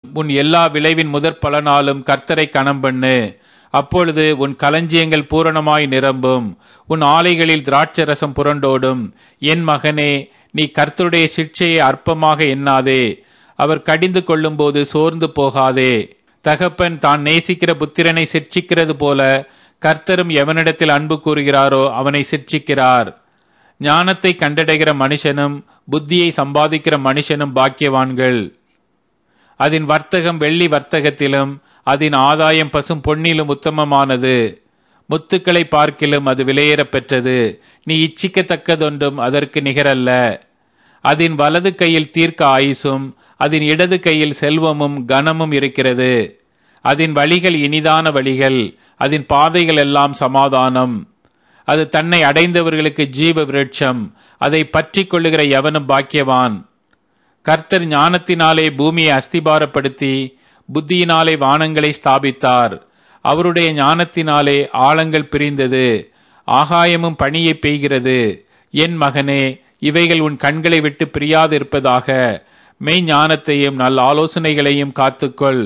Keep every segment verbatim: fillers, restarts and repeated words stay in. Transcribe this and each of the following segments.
உன் எல்லா விளைவின் முதற் பலனாலும் கர்த்தரை கனம் பண்ணு. அப்பொழுது உன் களஞ்சியங்கள் பூரணமாய் நிரம்பும், உன் ஆலைகளில் திராட்சரசம் புரண்டோடும். என் மகனே, நீ கர்த்தருடைய சிட்சையை அற்பமாக எண்ணாதே. அவர் கடிந்து கொள்ளும் போது சோர்ந்து போகாதே. தகப்பன் தான் நேசிக்கிற புத்திரனை சிட்சிக்கிறது போல கர்த்தரும் எவனிடத்தில் அன்பு கூறுகிறாரோ அவனை சிட்சிக்கிறார். ஞானத்தை கண்டடைகிற மனுஷனும் புத்தியை சம்பாதிக்கிற மனுஷனும் பாக்கியவான்கள். அதன் வர்த்தகம் வெள்ளி வர்த்தகத்திலும் அதன் ஆதாயம் பசும் பொன்னிலும் உத்தமமானது. முத்துக்களை பார்க்கிலும் அது விலையேற பெற்றது. நீ இச்சிக்கத்தக்கதொன்றும் அதற்கு நிகரல்ல. அதன் வலது கையில் தீர்க்க ஆயுசும் அதன் இடது கையில் செல்வமும் கனமும் இருக்கிறது. அதன் வழிகள் இனிதான வழிகள், அதன் பாதைகள் எல்லாம் சமாதானம். அது தன்னை அடைந்தவர்களுக்கு ஜீவ விருட்சம். அதை பற்றி கொள்ளுகிற எவனும் பாக்கியவான். கர்த்தர் ஞானத்தினாலே பூமியை அஸ்திபாரப்படுத்தி புத்தியினாலே வானங்களை ஸ்தாபித்தார். அவருடைய ஞானத்தினாலே ஆழங்கள் பிரிந்தது, ஆகாயமும் பனியை பெய்கிறது. என் மகனே, இவைகள் உன் கண்களை விட்டு பிரியாதிருப்பதாக. மெய் ஞானத்தையும் நல்ல ஆலோசனைகளையும் காத்துக்கொள்.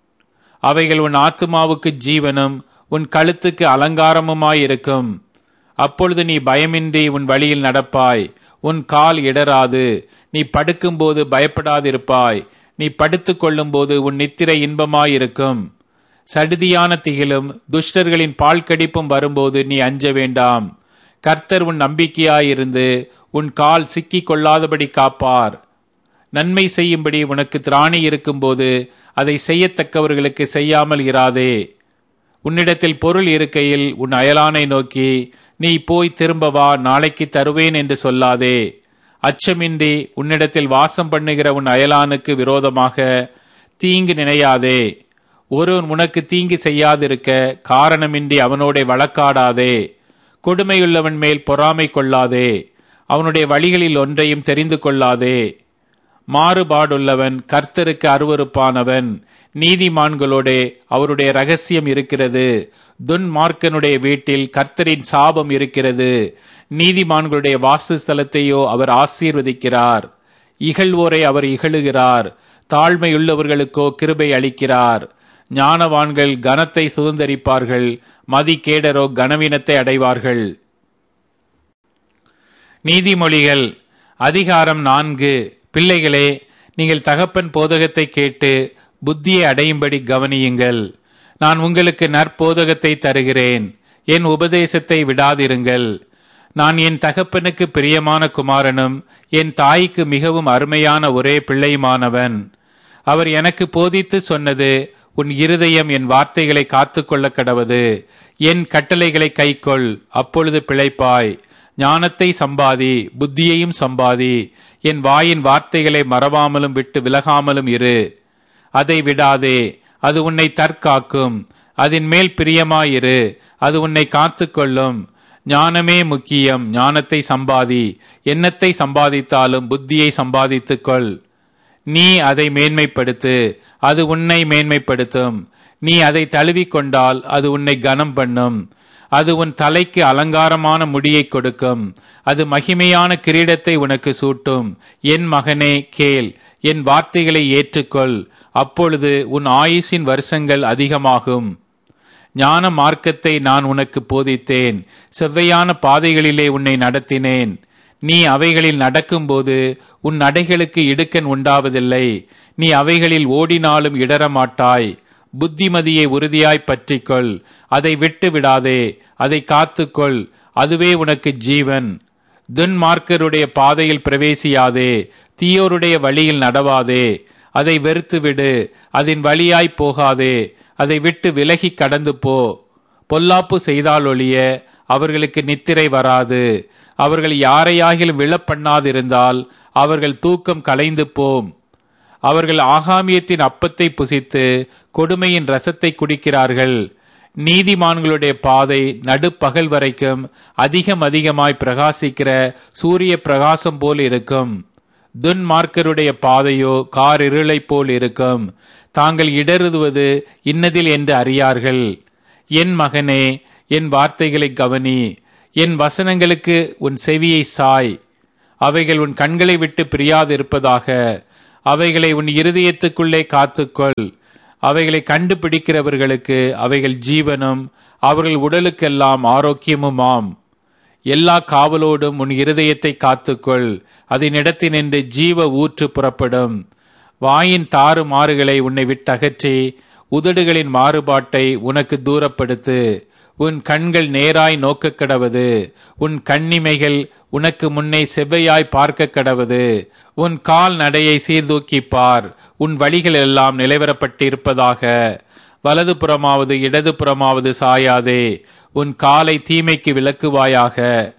அவைகள் உன் ஆத்துமாவுக்கு ஜீவனும் உன் கழுத்துக்கு அலங்காரமுமாயிருக்கும். அப்பொழுது நீ பயமின்றி உன் வழியில் நடப்பாய், உன் கால் இடராது. நீ படுக்கும்போது பயப்படாதிருப்பாய், நீ படுத்துக் கொள்ளும் போது உன் நித்திரை இன்பமாயிருக்கும். சடுதியான திகிலும் துஷ்டர்களின் பால் கடிப்பும் வரும்போது நீ அஞ்ச வேண்டாம். கர்த்தர் உன் நம்பிக்கையாயிருந்து உன் கால் சிக்கிக் கொள்ளாதபடி காப்பார். நன்மை செய்யும்படி உனக்கு திராணி இருக்கும்போது அதை செய்யத்தக்கவர்களுக்கு செய்யாமல் இராதே. உன்னிடத்தில் பொருள் இருக்கையில் உன் அயலானை நோக்கி, நீ போய் திரும்ப வா, நாளைக்கு தருவேன் என்று சொல்லாதே. அச்சமின்றி உன்னிடத்தில் வாசம் பண்ணுகிற உன் அயலானுக்கு விரோதமாக தீங்கு நினையாதே. ஒருவன் உனக்கு தீங்கு செய்யாதிருக்க காரணமின்றி அவனோட வழக்காடாதே. கொடுமையுள்ளவன் மேல் பொறாமை கொள்ளாதே. அவனுடைய வழிகளில் ஒன்றையும் தெரிந்து கொள்ளாதே. மாறுபாடுள்ளவன் கர்த்தருக்கு அருவருப்பானவன். நீதிமான்களோடே அவருடைய ரகசியம் இருக்கிறது. துன்மார்க்கனுடைய வீட்டில் கர்த்தரின் சாபம் இருக்கிறது. நீதிமான்களுடைய வாசஸ்தலத்தையோ அவர் ஆசீர்வதிக்கிறார். இகழ்வோரை அவர் இகழுகிறார், தாழ்மையுள்ளவர்களுக்கோ கிருபை அளிக்கிறார். ஞானவான்கள் கனத்தை சுதந்தரிப்பார்கள், மதிகேடரோ கனவீனத்தை அடைவார்கள். நீதிமொழிகள் அதிகாரம் நான்கு. பிள்ளைகளே, நீங்கள் தகப்பன் போதகத்தை கேட்டு புத்தியை அடையும்படி கவனியுங்கள். நான் உங்களுக்கு நற்போதகத்தை தருகிறேன், என் உபதேசத்தை விடாதிருங்கள். நான் என் தகப்பனுக்கு பிரியமான குமாரனும் என் தாய்க்கு மிகவும் அருமையான ஒரே பிள்ளையுமானவன். அவர் எனக்கு போதித்து சொன்னது, உன் இருதயம் என் வார்த்தைகளை காத்துக்கொள்ள கடவது. என் கட்டளைகளை கைக்கொள், அப்பொழுது பிழைப்பாய். ஞானத்தை சம்பாதி, புத்தியையும் சம்பாதி. என் வாயின் வார்த்தைகளை மறவாமலும் விட்டு விலகாமலும் இரு. அதை விடாதே, அது உன்னை தற்காக்கும். அதன் மேல் பிரியமாயிரு, அது உன்னை காத்துக்கொள்ளும். ஞானமே முக்கியம், ஞானத்தை சம்பாதி. எண்ணத்தை சம்பாதித்தாலும் புத்தியை சம்பாதித்துக்கொள். நீ அதை மேன்மைப்படுத்து, அது உன்னை மேன்மைப்படுத்தும். நீ அதை தழுவிக்கொண்டால் அது உன்னை கனம் பண்ணும். அது உன் தலைக்கு அலங்காரமான முடியை கொடுக்கும். அது மகிமையான கிரீடத்தை உனக்கு சூட்டும். என் மகனே கேள், என் வார்த்தைகளை ஏற்றுக்கொள். அப்பொழுது உன் ஆயுசின் வருஷங்கள் அதிகமாகும். ஞான மார்க்கத்தை நான் உனக்கு போதித்தேன், செவ்வையான பாதைகளிலே உன்னை நடத்தினேன். நீ அவைகளில் நடக்கும்போது உன் நடைகளுக்கு இடுக்கண் உண்டாவதில்லை. நீ அவைகளில் ஓடினாலும் இடரமாட்டாய். புத்திமதியை உறுதியாய் பற்றிக்கொள், அதை விட்டு விடாதே. அதை காத்துக்கொள், அதுவே உனக்கு ஜீவன். துன்மார்க்கருடைய பாதையில் பிரவேசியாதே, தீயோருடைய வழியில் நடவாதே. அதை வெறுத்துவிடு, அதன் வழியாய் போகாதே. அதை விட்டு விலகி கடந்து போ. பொல்லாப்பு செய்தாலொழிய அவர்களுக்கு நித்திரை வராது. அவர்கள் யாரையாகிலும் விழப்பண்ணாதிருந்தால் அவர்கள் தூக்கம் கலைந்து போம். அவர்கள் ஆகாமியத்தின் அப்பத்தை புசித்து கொடுமையின் ரசத்தை குடிக்கிறார்கள். நீதிமான்களுடைய பாதை நடுப்பகல் வரைக்கும் அதிகம் அதிகமாய் பிரகாசிக்கிற சூரிய பிரகாசம் போல் இருக்கும். துன்மார்க்கருடைய பாதையோ காரிருளை போல் இருக்கும். தாங்கள் இடறுவது இன்னதில் என்று அறியார்கள். என் மகனே, என் வார்த்தைகளை கவனி. என் வசனங்களுக்கு உன் செவியை சாய். அவைகள் உன் கண்களை விட்டு பிரியாதிருப்பதாக. அவைகளை உன் இருதயத்துக்குள்ளே காத்துக்கொள். அவைகளை கண்டுபிடிக்கிறவர்களுக்கு அவைகள் ஜீவனும் அவர்கள் உடலுக்கெல்லாம் ஆரோக்கியமுமாம். எல்லா காவலோடும் உன் இருதயத்தை காத்துக்கொள், அதனிடத்தினின்று ஜீவ ஊற்று புறப்படும். வாயின் தாறு மாறுகளை உன்னை விட்டகற்றி உதடுகளின் மாறுபாட்டை உனக்கு தூரப்படுத்து. உன் கண்கள் நேராய் நோக்க கடவது, உன் கண்ணிமைகள் உனக்கு முன்னே செவ்வையாய் பார்க்க கடவது. உன் கால் நடையை சீர்தூக்கிப்பார், உன் வழிகள் எல்லாம் நிலைவரப்பட்டிருப்பதாக. வலது புறமாவது இடது புறமாவது சாயாதே, உன் காலை தீமைக்கு விலக்குவாயாக.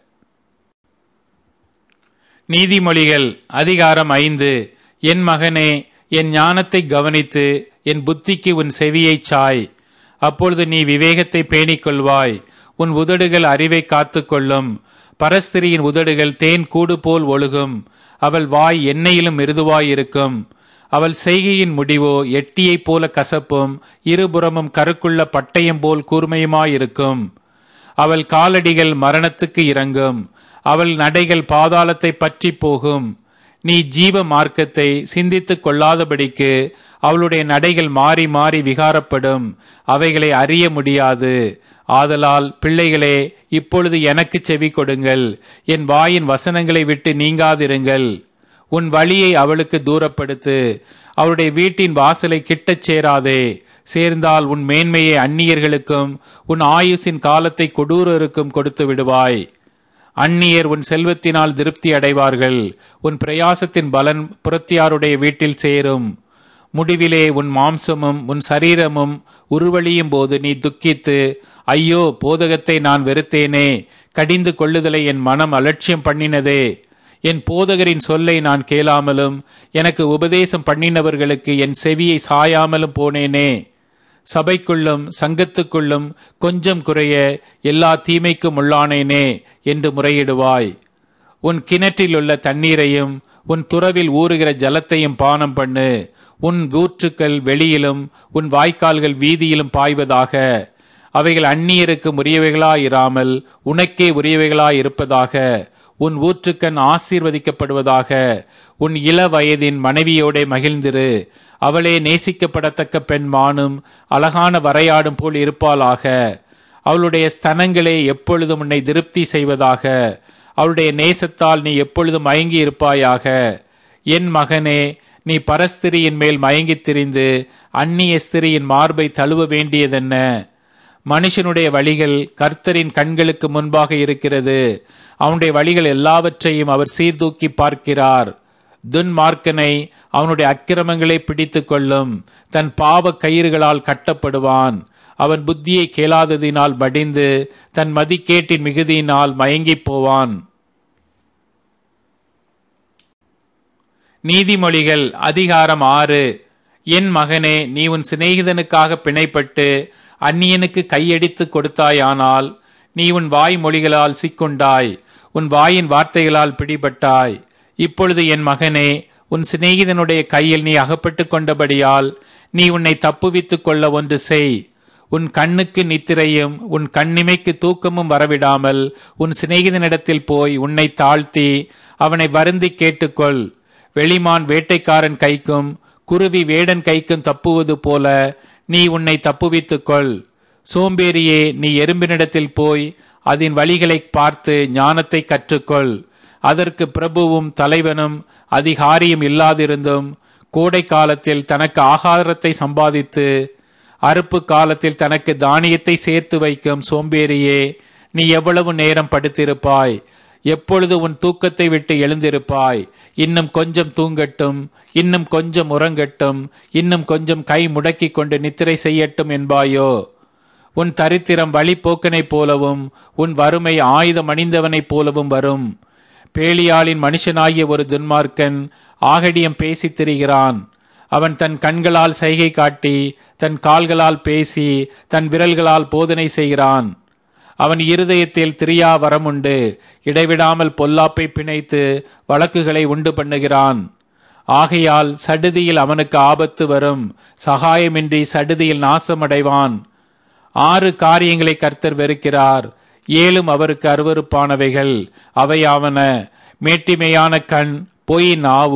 நீதிமொழிகள் அதிகாரம் ஐந்து. என் மகனே, என் ஞானத்தை கவனித்து என் புத்திக்கு உன் செவியைச் சாய். அப்பொழுது நீ விவேகத்தை பேணிக் கொள்வாய். உன் உதடுகள் அறிவை காத்து கொள்ளும். பரஸ்திரியின் உதடுகள் தேன் கூடு போல் ஒழுகும். அவள் வாய் எண்ணெயிலும் மிருதுவாயிருக்கும். அவள் செய்கையின் முடிவோ எட்டியைப் போல கசப்பும் இருபுறமும் கருக்குள்ள பட்டயம் போல் கூர்மையுமாயிருக்கும். அவள் காலடிகள் மரணத்துக்கு இறங்கும். அவள் நடைகள் பாதாளத்தை பற்றி போகும். நீ ஜீவ மார்க்கத்தை சிந்தித்துக் கொள்ளாதபடிக்கு அவளுடைய நடைகள் மாறி மாறி விகாரப்படும். அவைகளை அறிய முடியாது. ஆதலால் பிள்ளைகளே, இப்பொழுது எனக்கு செவி கொடுங்கள். என் வாயின் வசனங்களை விட்டு நீங்காதிருங்கள். உன் வழியை அவளுக்கு தூரப்படுத்து. அவளுடைய வீட்டின் வாசலை கிட்டச் சேராதே. சேர்ந்தால் உன் மேன்மையை அந்நியர்களுக்கும் உன் ஆயுசின் காலத்தை கொடூரருக்கும் கொடுத்து விடுவாய். அந்நியர் உன் செல்வத்தினால் திருப்தி அடைவார்கள். உன் பிரயாசத்தின் பலன் புறத்தியாருடைய வீட்டில் சேரும். முடிவிலே உன் மாம்சமும் உன் சரீரமும் உருவழியும் போது நீ துக்கித்து, ஐயோ, போதகத்தை நான் வெறுத்தேனே, கடிந்து கொள்ளுதலை என் மனம் அலட்சியம் பண்ணினதே, என் போதகரின் சொல்லை நான் கேளாமலும் எனக்கு உபதேசம் பண்ணினவர்களுக்கு என் செவியை சாயாமலும் போனேனே. சபைக்குள்ளும் சங்கத்துக்குள்ளும் கொஞ்சம் குறைய எல்லா தீமைக்கும் உள்ளானேனே என்று முறையிடுவாய். உன் கிணற்றிலுள்ள தண்ணீரையும் உன் துறவில் ஊறுகிற ஜலத்தையும் பானம் பண்ணு. உன் ஊற்றுக்கள் வெளியிலும் உன் வாய்க்கால்கள் வீதியிலும் பாய்வதாக. அவைகள் அந்நியருக்கு உரியவைகளாயிராமல் உனக்கே உரியவைகளாயிருப்பதாக. உன் ஊற்றுக்கண் ஆசீர்வதிக்கப்படுவதாக. உன் இள வயதின் மனைவியோட மகிழ்ந்திரு. அவளே நேசிக்கப்படத்தக்க பெண்மானும் அழகான வரையாடும் போல் இருப்பாளாக. அவளுடைய ஸ்தனங்களே எப்பொழுதும் உன்னை திருப்தி செய்வதாக. அவளுடைய நேசத்தால் நீ எப்பொழுதும் மயங்கி இருப்பாயாக. என் மகனே, நீ பரஸ்திரியின் மேல் மயங்கித் திரிந்து அந்நிய ஸ்திரியின் மார்பை தழுவ வேண்டியதென்ன? மனுஷனுடைய வழிகள் கர்த்தரின் கண்களுக்கு முன்பாக இருக்கிறது. அவனுடைய வழிகள் எல்லாவற்றையும் அவர் சீர்தூக்கி பார்க்கிறார். துன்மார்க்கனை அவனுடைய அக்கிரமங்களை பிடித்து கொள்ளும். தன் பாவ கயிறுகளால் கட்டப்படுவான். அவன் புத்தியை கேளாததினால் மடிந்து தன் மதிக்கேட்டின் மிகுதியினால் மயங்கிப் போவான். நீதிமொழிகள் அதிகாரம் ஆறு. என் மகனே, நீ உன் சிநேகிதனுக்காக பிணைப்பட்டு அந்நியனுக்கு கையடித்து கொடுத்தாயானால் நீ உன் வாய் மொழிகளால் சிக்குண்டாய், உன் வாயின் வார்த்தைகளால் பிடிபட்டாய். இப்பொழுது என் மகனே, உன் சிநேகிதனுடைய கையில் நீ அகப்பட்டு கொண்டபடியால் நீ உன்னை தப்புவித்துக் கொள்ள ஒன்று செய். உன் கண்ணுக்கு நித்திரையும் உன் கண்ணிமைக்கு தூக்கமும் வரவிடாமல் உன் சிநேகிதனிடத்தில் போய் உன்னை தாழ்த்தி அவனை வருந்தி கேட்டுக்கொள். வெளிமான் வேட்டைக்காரன் கைக்கும் குருவி வேடன் கைக்கும் தப்புவது போல நீ உன்னை தப்புவித்துக்கொள். சோம்பேறியே, நீ எறும்பினிடத்தில் போய் அதன் வழிகளை பார்த்து ஞானத்தை கற்றுக்கொள். அதற்கு பிரபுவும் தலைவனும் அதிகாரியும் இல்லாதிருந்தும் கோடை காலத்தில் தனக்கு ஆகாரத்தை சம்பாதித்து அறுப்பு காலத்தில் தனக்கு தானியத்தை சேர்த்து வைக்கும் சோம்பேறியே, நீ எவ்வளவு நேரம் படுத்திருப்பாய்? எப்பொழுது உன் தூக்கத்தை விட்டு எழுந்திருப்பாய்? இன்னும் கொஞ்சம் தூங்கட்டும், இன்னும் கொஞ்சம் உறங்கட்டும், இன்னும் கொஞ்சம் கை முடக்கி கொண்டு நித்திரை செய்யட்டும் என்பாயோ? உன் தரித்திரம் வழிபோக்கனைப் போலவும் உன் வறுமை ஆயுதம் அணிந்தவனைப் போலவும் வரும். பேலியாளின் மனுஷனாகிய ஒரு துன்மார்க்கன் ஆகடியம் பேசித் திரிகிறான். அவன் தன் கண்களால் சைகை காட்டி தன் கால்களால் பேசி தன் விரல்களால் போதனை செய்கிறான். அவன் இருதயத்தில் திரியா வரமுண்டு. இடைவிடாமல் பொல்லாப்பை பிணைத்து வழக்குகளை உண்டு பண்ணுகிறான். ஆகையால் சடுதியில் அவனுக்கு ஆபத்து வரும். சகாயமின்றி சடுதியில் நாசமடைவான். ஆறு காரியங்களை கர்த்தர் வெறுக்கிறார், ஏழும் அவருக்கு அருவருப்பானவைகள். அவையாவன: மேட்டிமையான கண், பொய் நாவு,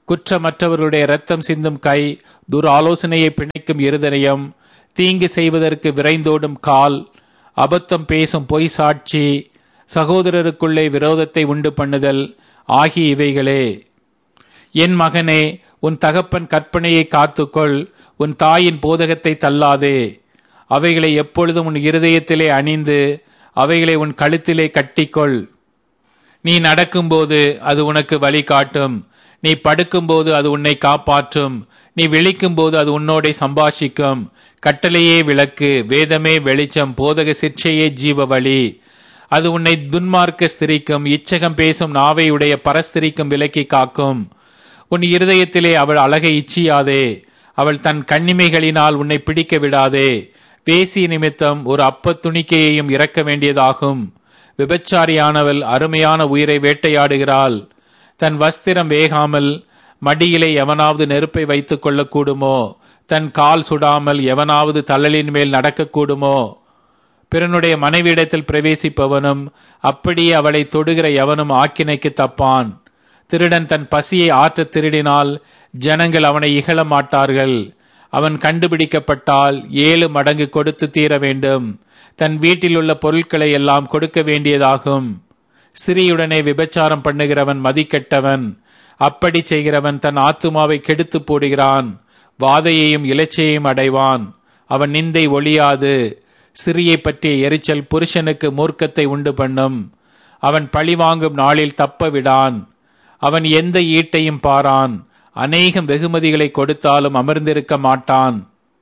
குற்றமற்றவர்களுடைய இரத்தம் சிந்தும் கை, துர் ஆலோசனையை பிணைக்கும் இருதயம், தீங்கு செய்வதற்கு விரைந்தோடும் கால், அபத்தம் பேசும் பொய் சாட்சி, சகோதரருக்குள்ளே விரோதத்தை உண்டு பண்ணுதல் ஆகிய இவைகளே. என் மகனே, உன் தகப்பன் கற்பனையை காத்துக்கொள், உன் தாயின் போதகத்தை தள்ளாதே. அவைகளை எப்பொழுதும் உன் இருதயத்திலே அணிந்து அவைகளை உன் கழுத்திலே கட்டிக்கொள். நீ நடக்கும்போது அது உனக்கு வழி காட்டும், நீ படுக்கும்போது அது உன்னை காப்பாற்றும், நீ விழிக்கும்போது அது உன்னோடே சம்பாஷிக்கும். கட்டளையே விளக்கு, வேதமே வெளிச்சம், போதக சிற்சையே ஜீவ வழி. அது உன்னை துன்மார்க்க ஸ்திரிக்கும் இச்சகம் பேசும் நாவை உடைய பரஸ்திரிக்கும் விலக்கி காக்கும். உன் இருதயத்திலே அவள் அழகை இச்சியாதே, அவள் தன் கண்ணிமைகளினால் உன்னை பிடிக்க விடாதே. பேசி நிமித்தம் ஒரு அப்ப துணிக்கையையும் இறக்க வேண்டியதாகும். விபச்சாரியானவள் அருமையான உயிரை வேட்டையாடுகிறாள். தன் வஸ்திரம் வேகாமல் மடியிலே எவனாவது நெருப்பை வைத்துக் கொள்ளக்கூடுமோ? தன் கால் சுடாமல் எவனாவது தள்ளலின் மேல் நடக்கக்கூடுமோ? பிறனுடைய மனைவியிடத்தில் பிரவேசிப்பவனும் அப்படியே அவளை தொடுகிற எவனும் ஆக்கினைக்கு தப்பான். திருடன் தன் பசியை ஆற்ற திருடினால் ஜனங்கள் அவனை இகழ மாட்டார்கள். அவன் கண்டுபிடிக்கப்பட்டால் ஏழு மடங்கு கொடுத்து தீர வேண்டும். தன் வீட்டில் உள்ள பொருட்களை எல்லாம் கொடுக்க வேண்டியதாகும். ஸ்திரீயுடனே விபச்சாரம் பண்ணுகிறவன் மதிக்கெட்டவன். அப்படி செய்கிறவன் தன் ஆத்துமாவை கெடுத்து போடுகிறான், வாதையையும் இலச்சையையும் அடைவான். அவன் நிந்தை ஒழியாது. ஸ்திரியை பற்றிய எரிச்சல் புருஷனுக்கு மூர்க்கத்தை உண்டு பண்ணும். அவன் பழிவாங்கும் நாளில் தப்ப விடான். அவன் எந்த ஈட்டையும் பாரான், அநேகம் வெகுமதிகளை கொடுத்தாலும் அமர்ந்திருக்க மாட்டான்.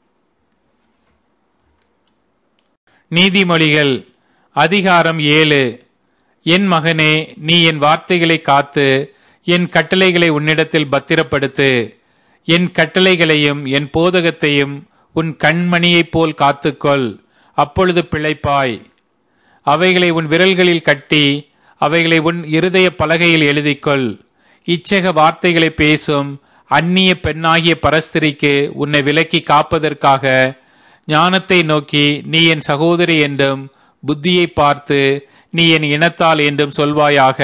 நீதிமொழிகள் அதிகாரம் ஏழு. என் மகனே, நீ என் வார்த்தைகளை காத்து என் கட்டளைகளை உன்னிடத்தில் பத்திரப்படுத்து. என் கட்டளைகளையும் என் போதகத்தையும் உன் கண்மணியைப் போல் காத்துக்கொள், அப்பொழுது பிழைப்பாய். அவைகளை உன் விரல்களில் கட்டி அவைகளை உன் இருதய பலகையில் எழுதிக்கொள். இச்சக வார்த்தைகளை பேசும் அந்நிய பெண்ணாகிய பரஸ்திரிக்கு உன்னை விலக்கி காப்பதற்காக ஞானத்தை நோக்கி நீ என் சகோதரி என்றும், புத்தியை பார்த்து நீ என் இனத்தாள் என்றும் சொல்வாயாக.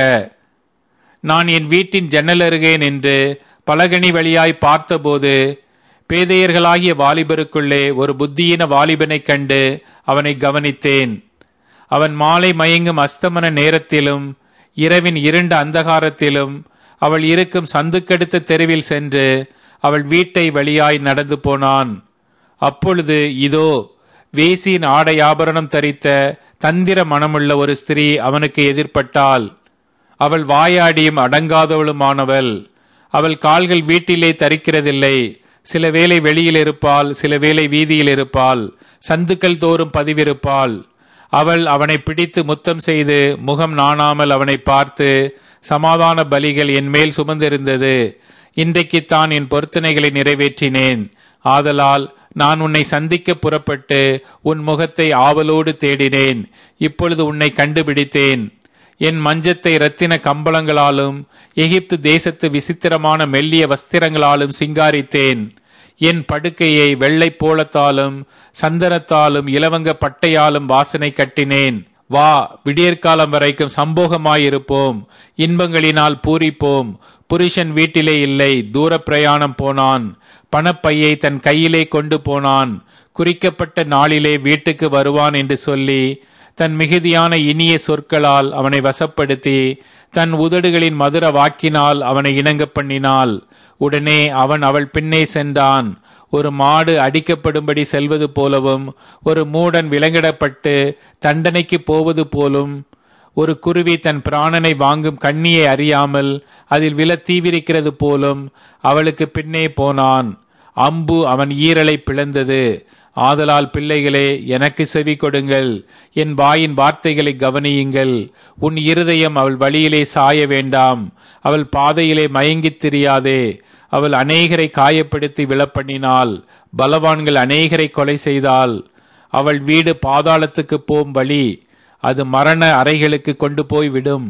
நான் என் வீட்டின் ஜன்னல் அருகே நின்று பலகனி வழியாய் பார்த்தபோது பேதையர்களாகிய வாலிபருக்குள்ளே ஒரு புத்தியின வாலிபனைக் கண்டு அவனை கவனித்தேன். அவன் மாலை மயங்கும் அஸ்தமன நேரத்திலும் இரவின் இருண்ட அந்தகாரத்திலும் அவள் இருக்கும் சந்துக்கடுத்த தெருவில் சென்று அவள் வீட்டை வழியாய் நடந்து போனான். அப்பொழுது இதோ, வேசியின் ஆடை ஆபரணம் தரித்த தந்திர மனமுள்ள ஒரு ஸ்திரீ அவனுக்கு எதிர்பட்டாள். அவள் வாயாடியும் அடங்காதவளுமானவள். அவள் கால்கள் வீட்டிலே தரிக்கிறதில்லை. சில வேளை வெளியில் இருப்பாள், சில வேளை வீதியில் இருப்பாள், சந்துக்கள் தோறும் பதிவிருப்பாள். அவள் அவனை பிடித்து முத்தம் செய்து முகம் நாணாமல் அவனை பார்த்து, சமாதான பலிகள் என் மேல் சுமந்திருந்தது, இன்றைக்குத்தான் என் பொருத்தனைகளை நிறைவேற்றினேன். ஆதலால் நான் உன்னை சந்திக்க புறப்பட்டு உன் முகத்தை ஆவலோடு தேடினேன். இப்பொழுது உன்னை கண்டுபிடித்தேன். என் மஞ்சத்தை இரத்தின கம்பளங்களாலும் எகிப்து தேசத்து விசித்திரமான மெல்லிய வஸ்திரங்களாலும் சிங்காரித்தேன். என் படுக்கையை வெள்ளை போலத்தாலும் சந்தனத்தாலும் இலவங்க பட்டையாலும் வாசனை கட்டினேன். வா, விடியற்காலம் வரைக்கும் சம்போகமாயிருப்போம், இன்பங்களினால் பூரிப்போம். புருஷன் வீட்டிலே இல்லை, தூர பிரயாணம் போனான். பணப்பையை தன் கையிலே கொண்டு போனான். குறிக்கப்பட்ட நாளிலே வீட்டுக்கு வருவான் என்று சொல்லி தன் மிகுதியான இனிய சொற்களால் அவனை வசப்படுத்தி தன் உதடுகளின் மதுர வாக்கினால் அவனை இணங்க பண்ணினாள். உடனே அவன் அவள் பின்னே சென்றான். ஒரு மாடு அடிக்கப்படும்படி செல்வது போலவும், ஒரு மூடன் விலங்கிடப்பட்டு தண்டனைக்கு போவது போலும், ஒரு குருவி தன் பிராணனை வாங்கும் கண்ணியை அறியாமல் அதில் விழ தீவிரிக்கிறது போலும் அவளுக்கு பின்னே போனான். அம்பு அவன் ஈரலை பிளந்தது. ஆதலால் பிள்ளைகளே, எனக்கு செவி கொடுங்கள், என் வாயின் வார்த்தைகளை கவனியுங்கள். உன் இருதயம் அவள் வழியிலே சாய வேண்டாம், அவள் பாதையிலே மயங்கித் திரியாதே. அவள் அநேகரை காயப்படுத்தி விழப்பண்ணினாள், பலவான்கள் அநேகரை கொலை செய்தாள். அவள் வீடு பாதாளத்துக்கு போம் வழி, அது மரண அறைகளுக்கு கொண்டு போய் விடும்.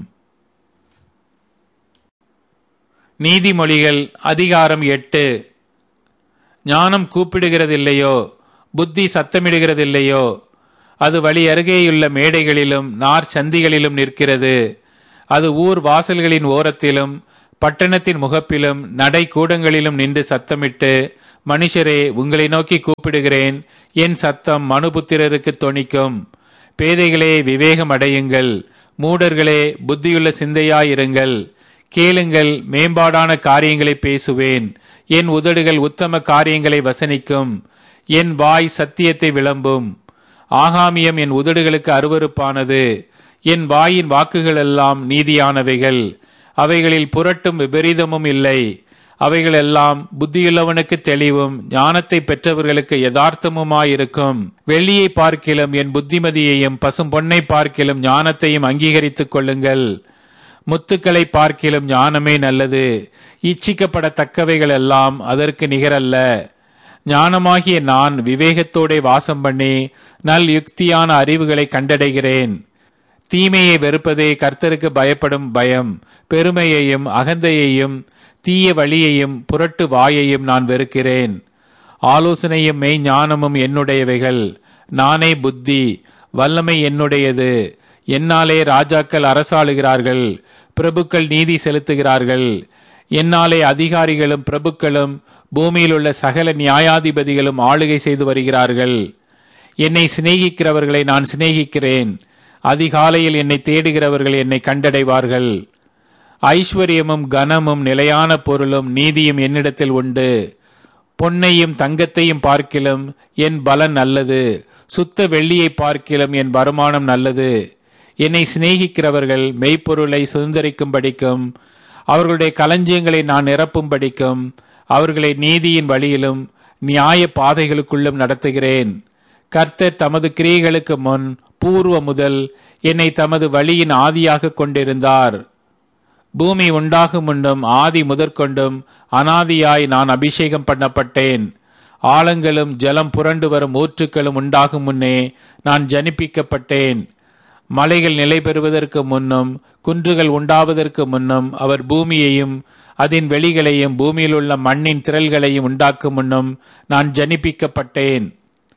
நீதிமொழிகள் அதிகாரம் எட்டு. ஞானம் கூப்பிடுகிறதில்லையோ, புத்தி சத்தமிடுகிறதில்லையோ? அது வழி அருகேயுள்ள மேடைகளிலும் நார் சந்திகளிலும் நிற்கிறது. அது ஊர் வாசல்களின் ஓரத்திலும் பட்டணத்தின் முகப்பிலும் நடை கூடங்களிலும் நின்று சத்தமிட்டு, மனுஷரே, உங்களை நோக்கி கூப்பிடுகிறேன், என் சத்தம் மனுபுத்திரருக்கு தொனிக்கும். பேதைகளே, விவேகம் அடையுங்கள். மூடர்களே, புத்தியுள்ள சிந்தையாயிருங்கள். கேளுங்கள், மேம்பாடான காரியங்களை பேசுவேன். என் உதடுகள் உத்தம காரியங்களை வசனிக்கும். என் வாய் சத்தியத்தை விளம்பும். ஆகாமியம் என் உதடுகளுக்கு அருவருப்பானது. என் வாயின் வாக்குகள் எல்லாம் நீதியானவைகள். அவைகளில் புரட்டும் விபரீதமும் இல்லை. அவைகளெல்லாம் புத்தியுள்ளவனுக்கு தெளிவும் ஞானத்தை பெற்றவர்களுக்கு யதார்த்தமுமாயிருக்கும். வெள்ளியை பார்க்கிலும் என் புத்திமதியையும் பசும் பொன்னை பார்க்கிலும் ஞானத்தையும் அங்கீகரித்துக் கொள்ளுங்கள். முத்துக்களை பார்க்கிலும் ஞானமே நல்லது. இச்சிக்கப்படத்தக்கவைகள் எல்லாம் அதற்கு நிகரல்ல. ஞானமாகிய நான் விவேகத்தோടെ வாசம் பண்ணி நல் யுக்தியான அறிவுகளை கண்டடைகிறேன். தீமையை வெறுப்பதே கர்த்தருக்கு பயப்படும் பயம். பெருமையையும் அகந்தையையும் தீய வழியையும் புரட்டு வாயையும் நான் வெறுக்கிறேன். ஆலோசனையும் மெய் ஞானமும் என்னுடையவைகள். நானே புத்தி, வல்லமை என்னுடையது. என்னாலே ராஜாக்கள் அரசாளுகிறார்கள், பிரபுக்கள் நீதி செலுத்துகிறார்கள். என்னாலே அதிகாரிகளும் பிரபுக்களும் பூமியில் உள்ள சகல நியாயாதிபதிகளும் ஆளுகை செய்து வருகிறார்கள். என்னை சிநேகிக்கிறவர்களை நான் சிநேகிக்கிறேன். அதிகாலையில் என்னை தேடுகிறவர்கள் என்னை கண்டடைவார்கள். ஐஸ்வர்யமும் கனமும் நிலையான பொருளும் நீதியும் என்னிடத்தில் உண்டு. பொன்னையும் தங்கத்தையும் பார்க்கிலும் என் பலன் நல்லது. சுத்த வெள்ளியை பார்க்கிலும் என் வருமானம் நல்லது. என்னை சிநேகிக்கிறவர்கள் மெய்ப்பொருளை சுதந்திரிக்கும்படிக்கும் அவர்களுடைய களஞ்சியங்களை நான் நிரப்பும்படிக்கும் அவர்களை நீதியின் வழியிலும் நியாய பாதைகளுக்குள்ளும் நடத்துகிறேன். கர்த்தர் தமது கிரியைகளுக்கு முன் பூர்வ முதல் என்னை தமது வழியின் ஆதியாக கொண்டிருந்தார். பூமி உண்டாகும் முன்னும் ஆதி முதற்கொண்டும் அனாதியாய் நான் அபிஷேகம் பண்ணப்பட்டேன். ஆழங்களும் ஜலம் புரண்டு வரும் ஊற்றுக்களும் உண்டாகும் முன்னே நான் ஜனிப்பிக்கப்பட்டேன். மலைகள் நிலை பெறுவதற்கு முன்னும் குன்றுகள் உண்டாவதற்கு முன்னும் அவர் பூமியையும் அதன் வெளிகளையும் பூமியில் உள்ள மண்ணின் திரள்களையும் உண்டாக்கும் முன்னும் நான் ஜனிப்பிக்கப்பட்டேன்.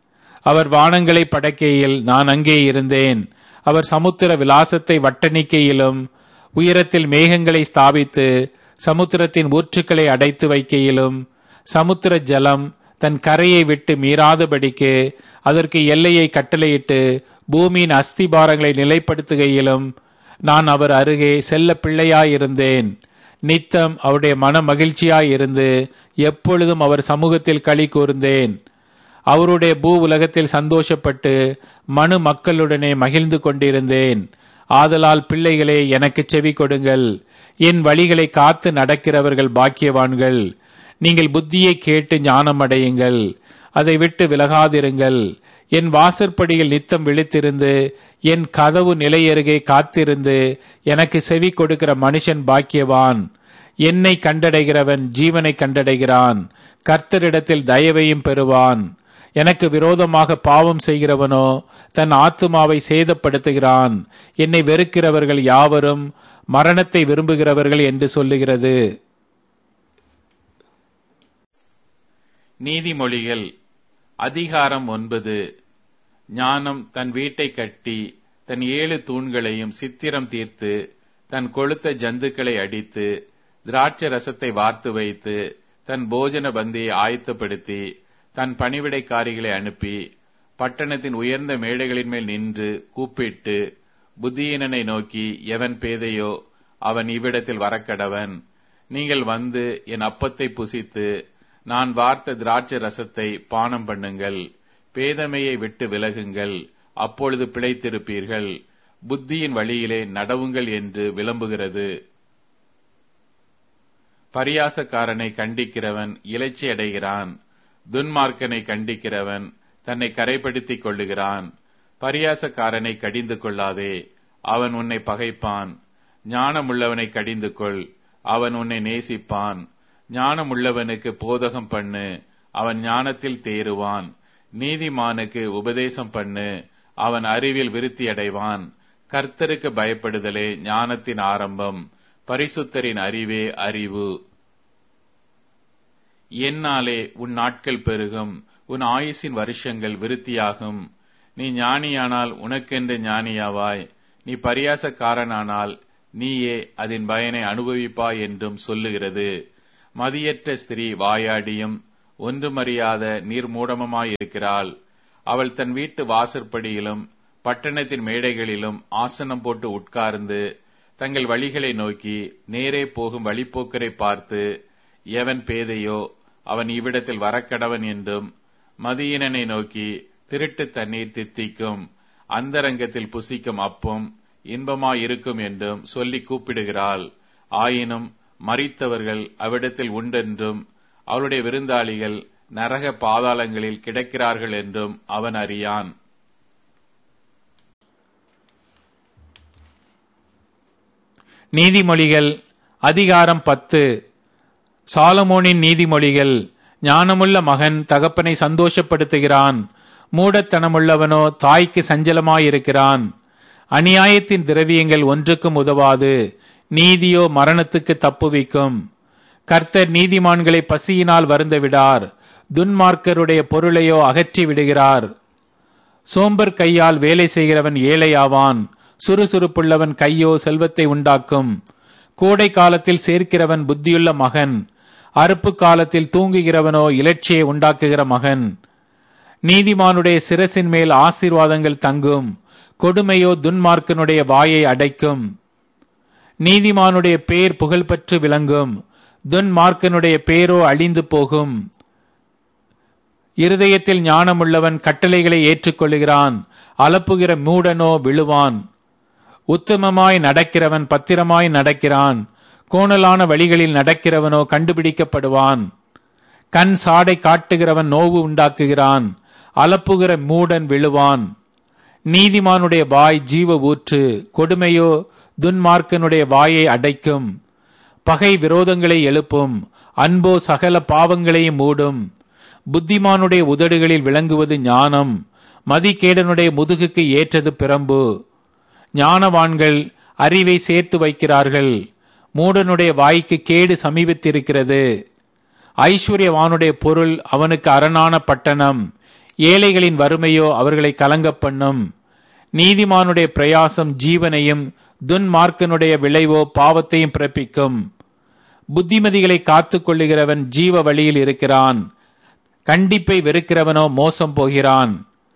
அவர் வானங்களை படைக்கையில் நான் அங்கே இருந்தேன். அவர் சமுத்திர விலாசத்தை வட்டணிக்கையிலும் உயரத்தில் மேகங்களை ஸ்தாபித்து சமுத்திரத்தின் ஊற்றுக்களை அடைத்து வைக்கையிலும் சமுத்திர ஜலம் தன் கரையை விட்டு மீறாதபடிக்கு அதற்கு எல்லையை கட்டளையிட்டு பூமியின் அஸ்திபாரங்களை நிலைப்படுத்துகையிலும் நான் அவர் அருகே செல்ல பிள்ளையாயிருந்தேன். நித்தம் அவருடைய மன மகிழ்ச்சியாயிருந்து எப்பொழுதும் அவர் சமூகத்தில் களி கூர்ந்தேன். அவருடைய பூ உலகத்தில் சந்தோஷப்பட்டு மனு மக்களுடனே மகிழ்ந்து கொண்டிருந்தேன். ஆதலால் பிள்ளைகளே, எனக்கு செவி கொடுங்கள். என் வழிகளை காத்து நடக்கிறவர்கள் பாக்கியவான்கள். நீங்கள் புத்தியை கேட்டு ஞானம் அடையுங்கள். அதை விட்டு விலகாதிருங்கள். என் வாசற்படியில் நித்தம் விழித்திருந்து என் கதவு நிலையருகே காத்திருந்து எனக்கு செவி கொடுக்கிற மனுஷன் பாக்கியவான். என்னை கண்டடைகிறவன் ஜீவனை கண்டடைகிறான். கர்த்தரிடத்தில் தயவையும் பெறுவான். எனக்கு விரோதமாக பாவம் செய்கிறவனோ தன் ஆத்துமாவை சேதப்படுத்துகிறான். என்னை வெறுக்கிறவர்கள் யாவரும் மரணத்தை விரும்புகிறவர்கள் என்று சொல்லுகிறது. நீதிமொழிகள் அதிகாரம் ஒன்பது. ஞானம் தன் வீட்டை கட்டி தன் ஏழு தூண்களையும் சித்திரம் தீர்த்து தன் கொழுத்த ஜந்துக்களை அடித்து திராட்சை ரசத்தை வார்த்து வைத்து தன் போஜன பந்தியை ஆயத்தப்படுத்தி தன் பணிவிடைக்காரிகளை அனுப்பி பட்டணத்தின் உயர்ந்த மேடைகளின் மேல் நின்று கூப்பிட்டு புத்தியீனனை நோக்கி, எவன் பேதையோ அவன் இவ்விடத்தில் வரக்கடவன். நீங்கள் வந்து என் அப்பத்தை புசித்து நான் வார்த்த திராட்சை ரசத்தை பானம் பண்ணுங்கள். பேதமையை விட்டு விலகுங்கள், அப்பொழுது பிழைத்திருப்பீர்கள். புத்தியின் வழியிலே நடவுங்கள் என்று விளம்புகிறது. பரியாசக்காரனை கண்டிக்கிறவன் இலைச்சி அடைகிறான். துன்மார்க்கனை கண்டிக்கிறவன் தன்னை கரைப்படுத்திக் கொள்ளுகிறான். பரியாசக்காரனை கடிந்து கொள்ளாதே, அவன் உன்னை பகைப்பான். ஞானமுள்ளவனை கடிந்து கொள், அவன் உன்னை நேசிப்பான். ஞானமுள்ளவனுக்கு போதகம் பண்ணு, அவன் ஞானத்தில் தேறுவான். நீதிமானுக்கு உபதேசம் பண்ணு, அவன் அறிவில் விருத்தி அடைவான். கர்த்தருக்கு பயப்படுதலே ஞானத்தின் ஆரம்பம், பரிசுத்தரின் அறிவே அறிவு. என்னாலே உன் நாட்கள் பெருகும், உன் ஆயுசின் வருஷங்கள் விருத்தியாகும். நீ ஞானியானால் உனக்கென்று ஞானியாவாய், நீ பரியாசக்காரனானால் நீயே அதன் பயனை அனுபவிப்பாய் என்றும் சொல்லுகிறது. மதியற்ற ஸ்திரீ வாயாடியும் ஒன்றுமறியாத நீர்மூடமுமாயிருக்கிறாள். அவள் தன் வீட்டு வாசற்படியிலும் பட்டணத்தின் மேடைகளிலும் ஆசனம் போட்டு உட்கார்ந்து தங்கள் வழிகளை நோக்கி நேரே போகும் வழிப்போக்கரை பார்த்து, எவன் பேதையோ அவன் இவ்விடத்தில் வரக்கடவன் என்றும், மதியினனை நோக்கி திருட்டு தண்ணீர் தித்திக்கும், அந்தரங்கத்தில் புசிக்கும் அப்பம் இன்பமாயிருக்கும் என்றும் சொல்லி கூப்பிடுகிறாள். ஆயினும் மரித்தவர்கள் அவ்விடத்தில் உண்டென்றும் அவளுடைய விருந்தாளிகள் நரக பாதாளங்களில் கிடக்கிறார்கள் என்றும் அவன் அறியான். நீதிமொழிகள் அதிகாரம் பத்து. சாலமோனின் நீதிமொழிகள். ஞானமுள்ள மகன் தகப்பனை சந்தோஷப்படுத்துகிறான், மூடத்தனமுள்ளவனோ தாய்க்கு சஞ்சலமாயிருக்கிறான். அநியாயத்தின் திரவியங்கள் ஒன்றுக்கும் உதவாது, நீதியோ மரணத்துக்கு தப்புவிக்கும். கர்த்தர் நீதிமான்களை பசியினால் வருந்த விடார், துன்மார்க்கருடைய பொருளையோ அகற்றி விடுகிறார். சோம்பர் கையால் வேலை செய்கிறவன் ஏழையாவான், சுறுசுறுப்புள்ளவன் கையோ செல்வத்தை உண்டாக்கும். கோடை காலத்தில் சேர்க்கிறவன் புத்தியுள்ள மகன், அறுப்பு காலத்தில் தூங்குகிறவனோ இலட்சியை உண்டாக்குகிற மகன். நீதிமானுடைய சிரசின் மேல் ஆசீர்வாதங்கள் தங்கும், கொடுமையோ துன்மார்க்கனுடைய வாயை அடைக்கும். நீதிமானுடைய பேர் புகழ்பெற்று விளங்கும், துன்மார்க்கனுடைய பேரோ அழிந்து போகும். இருதயத்தில் ஞானமுள்ளவன் கட்டளைகளை ஏற்றுக்கொள்கிறான், அலப்புகிற மூடனோ விழுவான். உத்தமமாய் நடக்கிறவன் பத்திரமாய் நடக்கிறான், கோணலான வழிகளில் நடக்கிறவனோ கண்டுபிடிக்கப்படுவான். கண் சாடை காட்டுகிறவன் நோவு உண்டாக்குகிறான், அலப்புகிற மூடன் விழுவான். நீதிமானுடைய வாய் ஜீவ ஊற்று, கொடுமையோ துன்மார்க்கனுடைய வாயை அடைக்கும். பகை விரோதங்களை எழுப்பும், அன்போ சகல பாவங்களையும் மூடும். புத்திமானுடைய உதடுகளில் விளங்குவது ஞானம், மதிகேடனுடைய முதுகுக்கு ஏற்றது பிரம்பு. ஞானவான்கள் அறிவை சேர்த்து வைக்கிறார்கள், மூடனுடைய வாய்க்கு கேடு சமீபித்திருக்கிறது. ஐஸ்வர்யவானுடைய பொருள் அவனுக்கு அரணான பட்டணம், ஏழைகளின் வறுமையோ அவர்களை கலங்க பண்ணும். நீதிமானுடைய பிரயாசம் ஜீவனையும், துன்மார்க்கனுடைய விளைவோ பாவத்தையும் பிறப்பிக்கும். புத்திமதிகளை காத்து கொள்ளுகிறவன் ஜீவ வழியில் இருக்கிறான், கண்டிப்பை வெறுக்கிறவனோ மோசம் போகிறான்.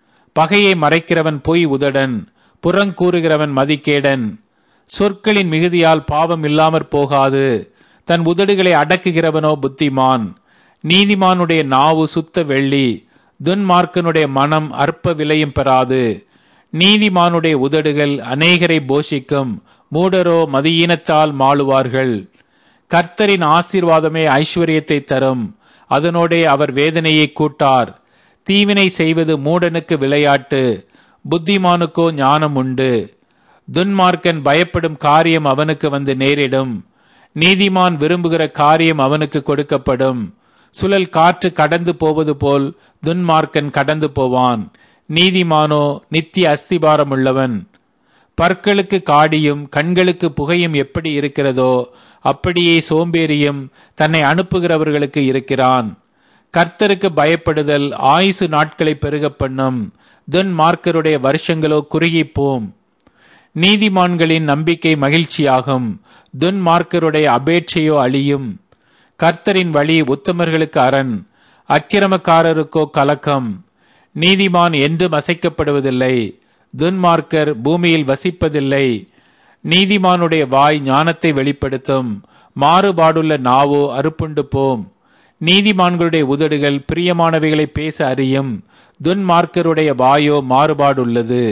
பகையை மறைக்கிறவன் பொய் உதடன், புறங்கூறுகிறவன் மதிகேடன். சொற்களின் மிகுதியால் பாவம் இல்லாமற் போகாது, தன் உதடுகளை அடக்குகிறவனோ புத்திமான். நீதிமானுடைய நாவு சுத்த வெள்ளி, துன்மார்க்கனுடைய மனம் அற்ப விலையும் பெறாது. நீதிமானுடைய உதடுகள் அநேகரை போஷிக்கும், மூடரோ மதியீனத்தால் மாளுவார்கள். கர்த்தரின் ஆசீர்வாதமே ஐஸ்வர்யத்தை தரும், அதனோடே அவர் வேதனையை கூட்டார். தீவினை செய்வது மூடனுக்கு விளையாட்டு, புத்திமானுக்கோ ஞானம் உண்டு. துன்மார்க்கன் பயப்படும் காரியம் அவனுக்கு வந்து நேரிடும், நீதிமான் விரும்புகிற காரியம் அவனுக்கு கொடுக்கப்படும். சுழல் காற்று கடந்து போவது போல் துன்மார்க்கன் கடந்து போவான், நீதிமானோ நித்திய அஸ்திபாரம் உள்ளவன். பற்களுக்கு காடியும் கண்களுக்கு புகையும் எப்படி இருக்கிறதோ அப்படியே சோம்பேறியும் தன்னை அனுப்புகிறவர்களுக்கு இருக்கிறான். கர்த்தருக்கு பயப்படுதல் ஆயுசு நாட்களை பெருக பண்ணும், துன்மார்க்கருடைய வருஷங்களோ குறுகிப்போம். நீதிமான்களின் நம்பிக்கை மகிழ்ச்சியாகும், துன்மார்க்கருடைய அபேட்சையோ அழியும். கர்த்தரின் வழி உத்தமர்களுக்கு அரண், அக்கிரமக்காரருக்கோ கலக்கம். நீதிமான் என்றும் அசைக்கப்படுவதில்லை, துன்மார்க்கர் பூமியில் வசிப்பதில்லை. நீதிமானுடைய வாய் ஞானத்தை வெளிப்படுத்தும், மாறுபாடுள்ள நாவோ அறுப்புண்டு போம். நீதிமான்களுடைய உதடுகள் பிரியமானவைகளை பேச அறியும், துன்மார்க்கருடைய வாயோ மாறுபாடுள்ளது.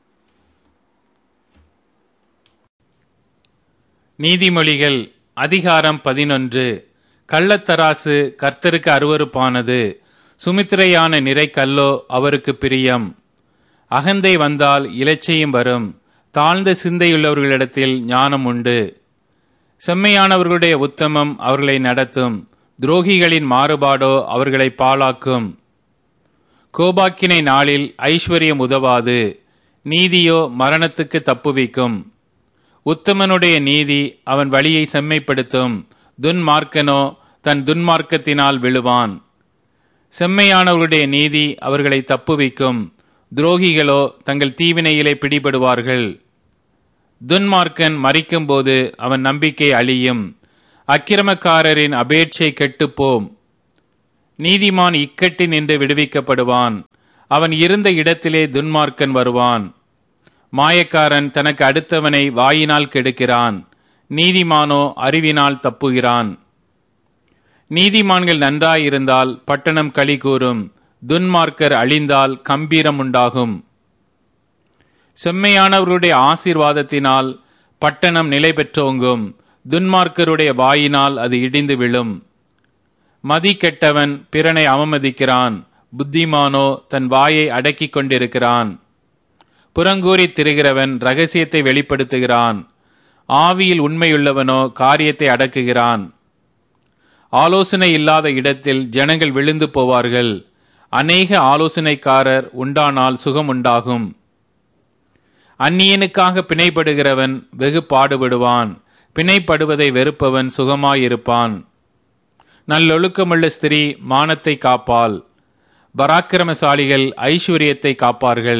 நீதிமொழிகள் அதிகாரம் பதினொன்று. கள்ளத்தராசு கர்த்தருக்கு அருவருப்பானது, சுமித்திரையான நிறை கல்லோ அவருக்கு பிரியம். அகந்தை வந்தால் இலச்சையும் வரும், தாழ்ந்த சிந்தையுள்ளவர்களிடத்தில் ஞானம் உண்டு. செம்மையானவர்களுடைய உத்தமம் அவர்களை நடத்தும், துரோகிகளின் மாறுபாடோ அவர்களை பாழாக்கும். கோபாக்கினை நாளில் ஐஸ்வர்யம் உதவாது, நீதியோ மரணத்துக்கு தப்புவிக்கும். உத்தமனுடைய நீதி அவன் வழியை செம்மைப்படுத்தும், துன்மார்க்கனோ தன் துன்மார்க்கத்தினால் விழுவான். செம்மையானவர்களுடைய நீதி அவர்களை தப்புவிக்கும், துரோகிகளோ தங்கள் தீவினையிலே பிடிபடுவார்கள். துன்மார்க்கன் மரிக்கும்போது அவன் நம்பிக்கை அழியும். அக்கிரமக்காரரின் அபேட்சை கெட்டுப்போம். நீதிமான் இக்கட்டில் நின்று விடுவிக்கப்படுவான். அவன் இருந்த இடத்திலே துன்மார்க்கன் வருவான். மாயக்காரன் தனக்கு அடுத்தவனை வாயினால் கெடுக்கிறான். நீதிமானோ அறிவினால் தப்புகிறான். நீதிமான்கள் நன்றாயிருந்தால் பட்டணம் களி கூறும். துன்மார்க்கர் அழிந்தால் கம்பீரம் உண்டாகும். செம்மையானவர்களுடைய ஆசீர்வாதத்தினால் பட்டணம் நிலை பெற்றோங்கும். துன்மார்க்கருடைய வாயினால் அது இடிந்து விழும். மதி கெட்டவன் பிறனை அவமதிக்கிறான். புத்திமானோ தன் வாயை அடக்கிக் கொண்டிருக்கிறான். புறங்கூறி திரிகிறவன் இரகசியத்தை வெளிப்படுத்துகிறான். ஆவியில் உண்மையுள்ளவனோ காரியத்தை அடக்குகிறான். ஆலோசனை இல்லாத இடத்தில் ஜனங்கள் விழுந்து போவார்கள். அநேக ஆலோசனைக்காரர் உண்டானால் சுகம் உண்டாகும். அந்நியனுக்காக பிணைப்படுகிறவன் வெகு பாடுபடுவான். பிணைப்படுவதை வெறுப்பவன் சுகமாயிருப்பான். நல்லொழுக்கமுள்ள ஸ்திரீ மானத்தை காப்பாள். பராக்கிரமசாலிகள் ஐஸ்வர்யத்தை காப்பார்கள்.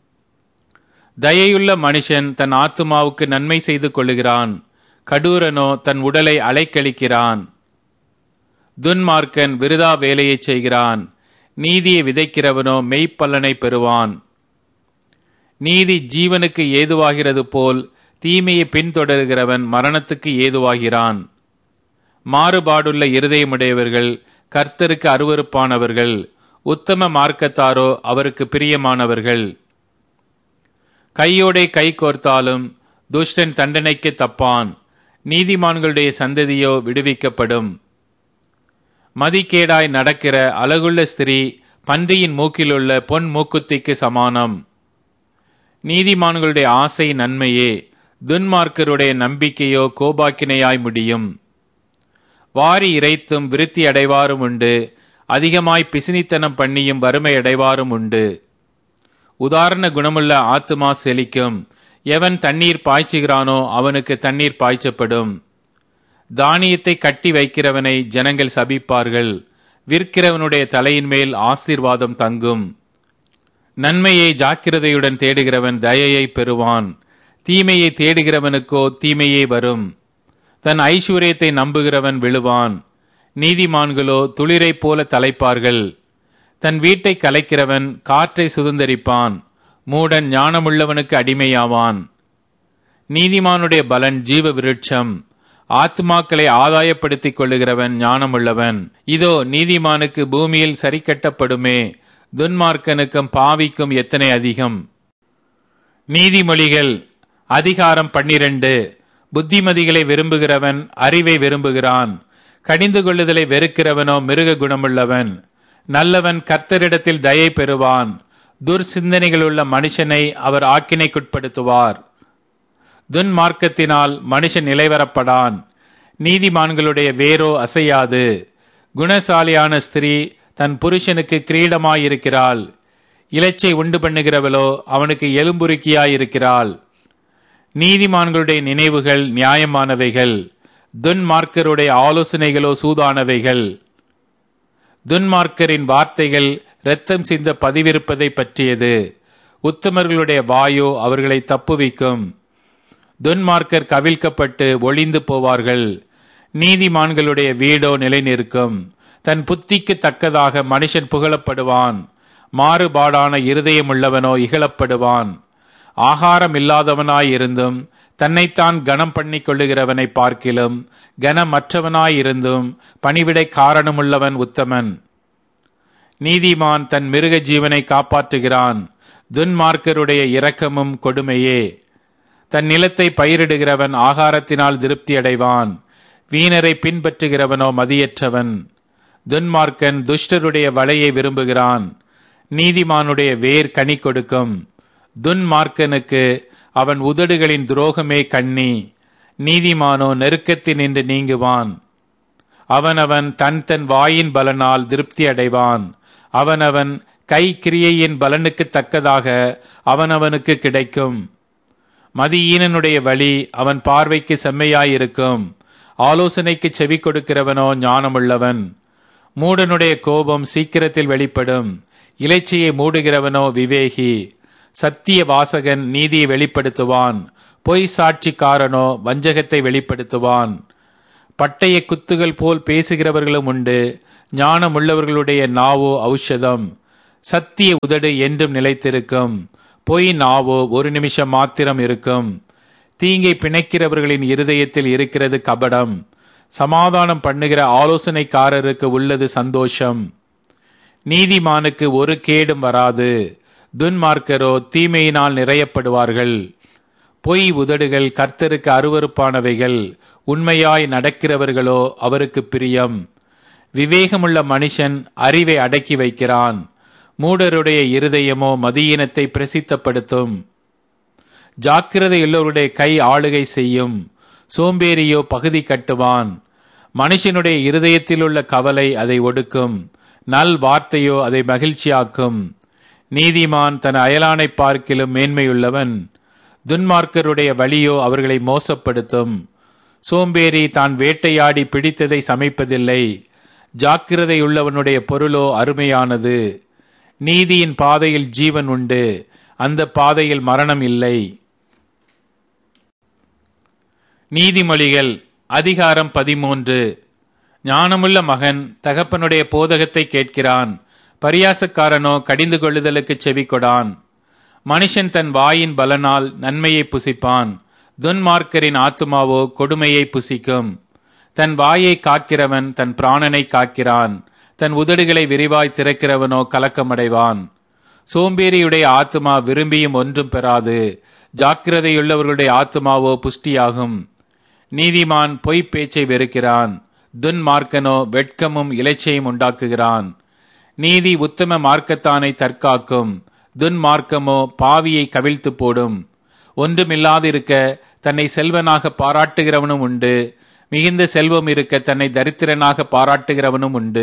தயையுள்ள மனுஷன் தன் ஆத்துமாவுக்கு நன்மை செய்து கொள்ளுகிறான். கடூரனோ தன் உடலை அலைக்கழிக்கிறான். துன்மார்க்கன் விருதா வேலையை செய்கிறான். நீதியை விதைக்கிறவனோ மெய்ப்பலனை பெறுவான். நீதி ஜீவனுக்கு ஏதுவாகிறது போல் தீமையை பின்தொடர்கிறவன் மரணத்துக்கு ஏதுவாகிறான். மாறுபாடுள்ள இருதயமுடையவர்கள் கர்த்தருக்கு அருவருப்பானவர்கள். உத்தம மார்க்கத்தாரோ அவருக்கு பிரியமானவர்கள். கையோடே கை கோர்த்தாலும் துஷ்டன் தண்டனைக்கு தப்பான். நீதிமான்களுடைய சந்ததியோ விடுவிக்கப்படும். மதிக்கேடாய் நடக்கிற அழகுள்ள ஸ்திரீ பன்றியின் மூக்கிலுள்ள பொன் மூக்குத்திக்கு சமானம். நீதிமான்களுடைய ஆசை நன்மையே, துன்மார்க்கருடைய நம்பிக்கையோ கோபாக்கினையாய் முடியும். வாரி இறைத்தும் விருத்தி அடைவாரும் உண்டு. அதிகமாய் பிசினித்தனம் பண்ணியும் வறுமை அடைவாரும் உண்டு. உதாரண குணமுள்ள ஆத்துமா செழிக்கும். எவன் தண்ணீர் பாய்ச்சுகிறானோ அவனுக்கு தண்ணீர் பாய்ச்சப்படும். தானியத்தை கட்டி வைக்கிறவனை ஜனங்கள் சபிப்பார்கள். விற்கிறவனுடைய தலையின் மேல் ஆசீர்வாதம் தங்கும். நன்மையை ஜாக்கிரதையுடன் தேடுகிறவன் தயையை பெறுவான். தீமையை தேடுகிறவனுக்கோ தீமையே வரும். தன் ஐஸ்வர்யத்தை நம்புகிறவன் விழுவான். நீதிமான்களோ துளிரைப் போல தலைப்பார்கள். தன் வீட்டை கலைக்கிறவன் காற்றை சுதந்தரிப்பான். மூடன் ஞானமுள்ளவனுக்கு அடிமையாவான். நீதிமானுடைய பலன் ஜீவ விருட்சம். ஆத்மாக்களை ஆதாயப்படுத்திக் கொள்ளுகிறவன் ஞானமுள்ளவன். இதோ நீதிமானுக்கு பூமியில் சரி கட்டப்படுமே, துன்மார்க்கனுக்கும் பாவிக்கும் எத்தனை அதிகம். நீதிமொழிகள் அதிகாரம் பன்னிரண்டு. புத்திமதிகளை விரும்புகிறவன் அறிவை விரும்புகிறான். கடிந்து கொள்ளுதலை வெறுக்கிறவனோ மிருக குணமுள்ளவன். நல்லவன் கர்த்தரிடத்தில் தயை பெறுவான். துர்சிந்தனைகளுள்ள மனுஷனை அவர் ஆக்கினைக்குட்படுத்துவார். துன்மார்க்கத்தினால் மனுஷன் நிலைவரப்படான். நீதிமான்களுடைய வேரோ அசையாது. குணசாலியான ஸ்திரீ தன் புருஷனுக்கு கிரீடமாயிருக்கிறாள். இலச்சை உண்டு பண்ணுகிறவளோ அவனுக்கு எலும்புருக்கியாயிருக்கிறாள். நீதிமான்களுடைய நினைவுகள் நியாயமானவைகள். துன்மார்க்கருடைய ஆலோசனைகளோ சூதானவைகள். துன்மார்க்கரின் வார்த்தைகள் இரத்தம் சிந்த பதிவிருப்பதை பற்றியது. உத்தமர்களுடைய வாயோ அவர்களை தப்புவிக்கும். துன்மார்க்கர் கவிழ்க்கப்பட்டு ஒளிந்து போவார்கள். நீதிமான்களுடைய வீடோ நிலை நிற்கும். தன் புத்திக்கு தக்கதாக மனுஷன் புகழப்படுவான். மாறுபாடான இருதயமுள்ளவனோ இகழப்படுவான். ஆகாரம் இல்லாதவனாயிருந்தும் தன்னைத்தான் கனம் பண்ணிக் கொள்ளுகிறவனை பார்க்கிலும் கனமற்றவனாயிருந்தும் பணிவிடை காரணமுள்ளவன் உத்தமன். நீதிமான் தன் மிருக ஜீவனை காப்பாற்றுகிறான். துன்மார்க்கருடைய இரக்கமும் கொடுமையே. தன் நிலத்தை பயிரிடுகிறவன் ஆகாரத்தினால் திருப்தி அடைவான். வீணரை பின்பற்றுகிறவனோ மதியற்றவன். துன்மார்க்கன் துஷ்டருடைய வலையை விரும்புகிறான். நீதிமானுடைய வேர் கனி கொடுக்கும். துன்மார்க்கனுக்கு அவன் உதடுகளின் துரோகமே கண்ணி. நீதிமானோ நெருக்கத்தினின்று நீங்குவான். அவனவன் தன் தன் வாயின் பலனால் திருப்தி அடைவான். அவனவன் கை கிரியையின் பலனுக்கு தக்கதாக அவனவனுக்கு கிடைக்கும். மதியீனனுடைய வழி அவன் பார்வைக்கு செம்மையாயிருக்கும். ஆலோசனைக்கு செவி கொடுக்கிறவனோ ஞானமுள்ளவன். மூடனுடைய கோபம் சீக்கிரத்தில் வெளிப்படும். இலைச்சையை மூடுகிறவனோ விவேகி. சத்திய வாசகன் நீதியை வெளிப்படுத்துவான். பொய் சாட்சிக்காரனோ வஞ்சகத்தை வெளிப்படுத்துவான். பட்டய குத்துகள் போல் பேசுகிறவர்களும் உண்டு, ஞானமுள்ளவர்களுடைய நாவோ ஔஷதம். சத்திய உதடு என்றும் நிலைத்திருக்கும், பொய் நாவோ ஒரு நிமிஷம் மாத்திரம் இருக்கும். தீங்கை பிணைக்கிறவர்களின் இருதயத்தில் இருக்கிறது கபடம், சமாதானம் பண்ணுகிற ஆலோசனைக்காரருக்கு உள்ளது சந்தோஷம். நீதிமானுக்கு ஒரு கேடும் வராது, துன்மார்க்கரோ தீமையினால் நிறையப்படுவார்கள். பொய் உதடுகள் கர்த்தருக்கு அருவருப்பானவைகள், உண்மையாய் நடக்கிறவர்களோ அவருக்கு பிரியம். விவேகமுள்ள மனுஷன் அறிவை அடக்கி வைக்கிறான், மூடருடைய இருதயமோ மதியீனத்தை பிரசித்தப்படுத்தும். ஜாக்கிரதையுள்ளவருடைய கை ஆளுகை செய்யும், சோம்பேறியோ பகுதி கட்டுவான். மனுஷனுடைய இருதயத்திலுள்ள கவலை அதை ஒடுக்கும், நல் வார்த்தையோ அதை மகிழ்ச்சியாக்கும். நீதிமான் தன் அயலானை பார்க்கிலும் மேன்மையுள்ளவன், துன்மார்க்கருடைய வழியோ அவர்களை மோசப்படுத்தும். சோம்பேறி தான் வேட்டையாடி பிடித்ததை சமைப்பதில்லை, ஜாக்கிரதையுள்ளவனுடைய பொருளோ அருமையானது. நீதியின் பாதையில் ஜீவன் உண்டு, அந்த பாதையில் மரணம் இல்லை. நீதிமொழிகள் அதிகாரம் பதிமூன்று. ஞானமுள்ள மகன் தகப்பனுடைய போதகத்தை கேட்கிறான், பரியாசக்காரனோ கடிந்து கொள்ளுதலுக்கு செவி கொடான். மனுஷன் தன் வாயின் பலனால் நன்மையை புசிப்பான், துன்மார்க்கரின் ஆத்துமாவோ கொடுமையை புசிக்கும். தன் வாயை காக்கிறவன் தன் பிராணனை காக்கிறான், தன் உதடுகளை விரிவாய் திறக்கிறவனோ கலக்கமடைவான். சோம்பேறியுடைய ஆத்துமா விரும்பியும் ஒன்றும் பெறாது, ஜாக்கிரதையுள்ளவர்களுடைய ஆத்துமாவோ புஷ்டியாகும். நீதிமான் பொய்ப் பேச்சை வெறுக்கிறான், துன்மார்க்கனோ வெட்கமும் இலைச்சையும் உண்டாக்குகிறான். நீதி உத்தம மார்க்கத்தானை தற்காக்கும், துன்மார்க்கமோ பாவியை கவிழ்த்து போடும். ஒன்றுமில்லாதிருக்க தன்னை செல்வனாக பாராட்டுகிறவனும் உண்டு, மிகுந்த செல்வம் இருக்க தன்னை தரித்திரனாக பாராட்டுகிறவனும் உண்டு.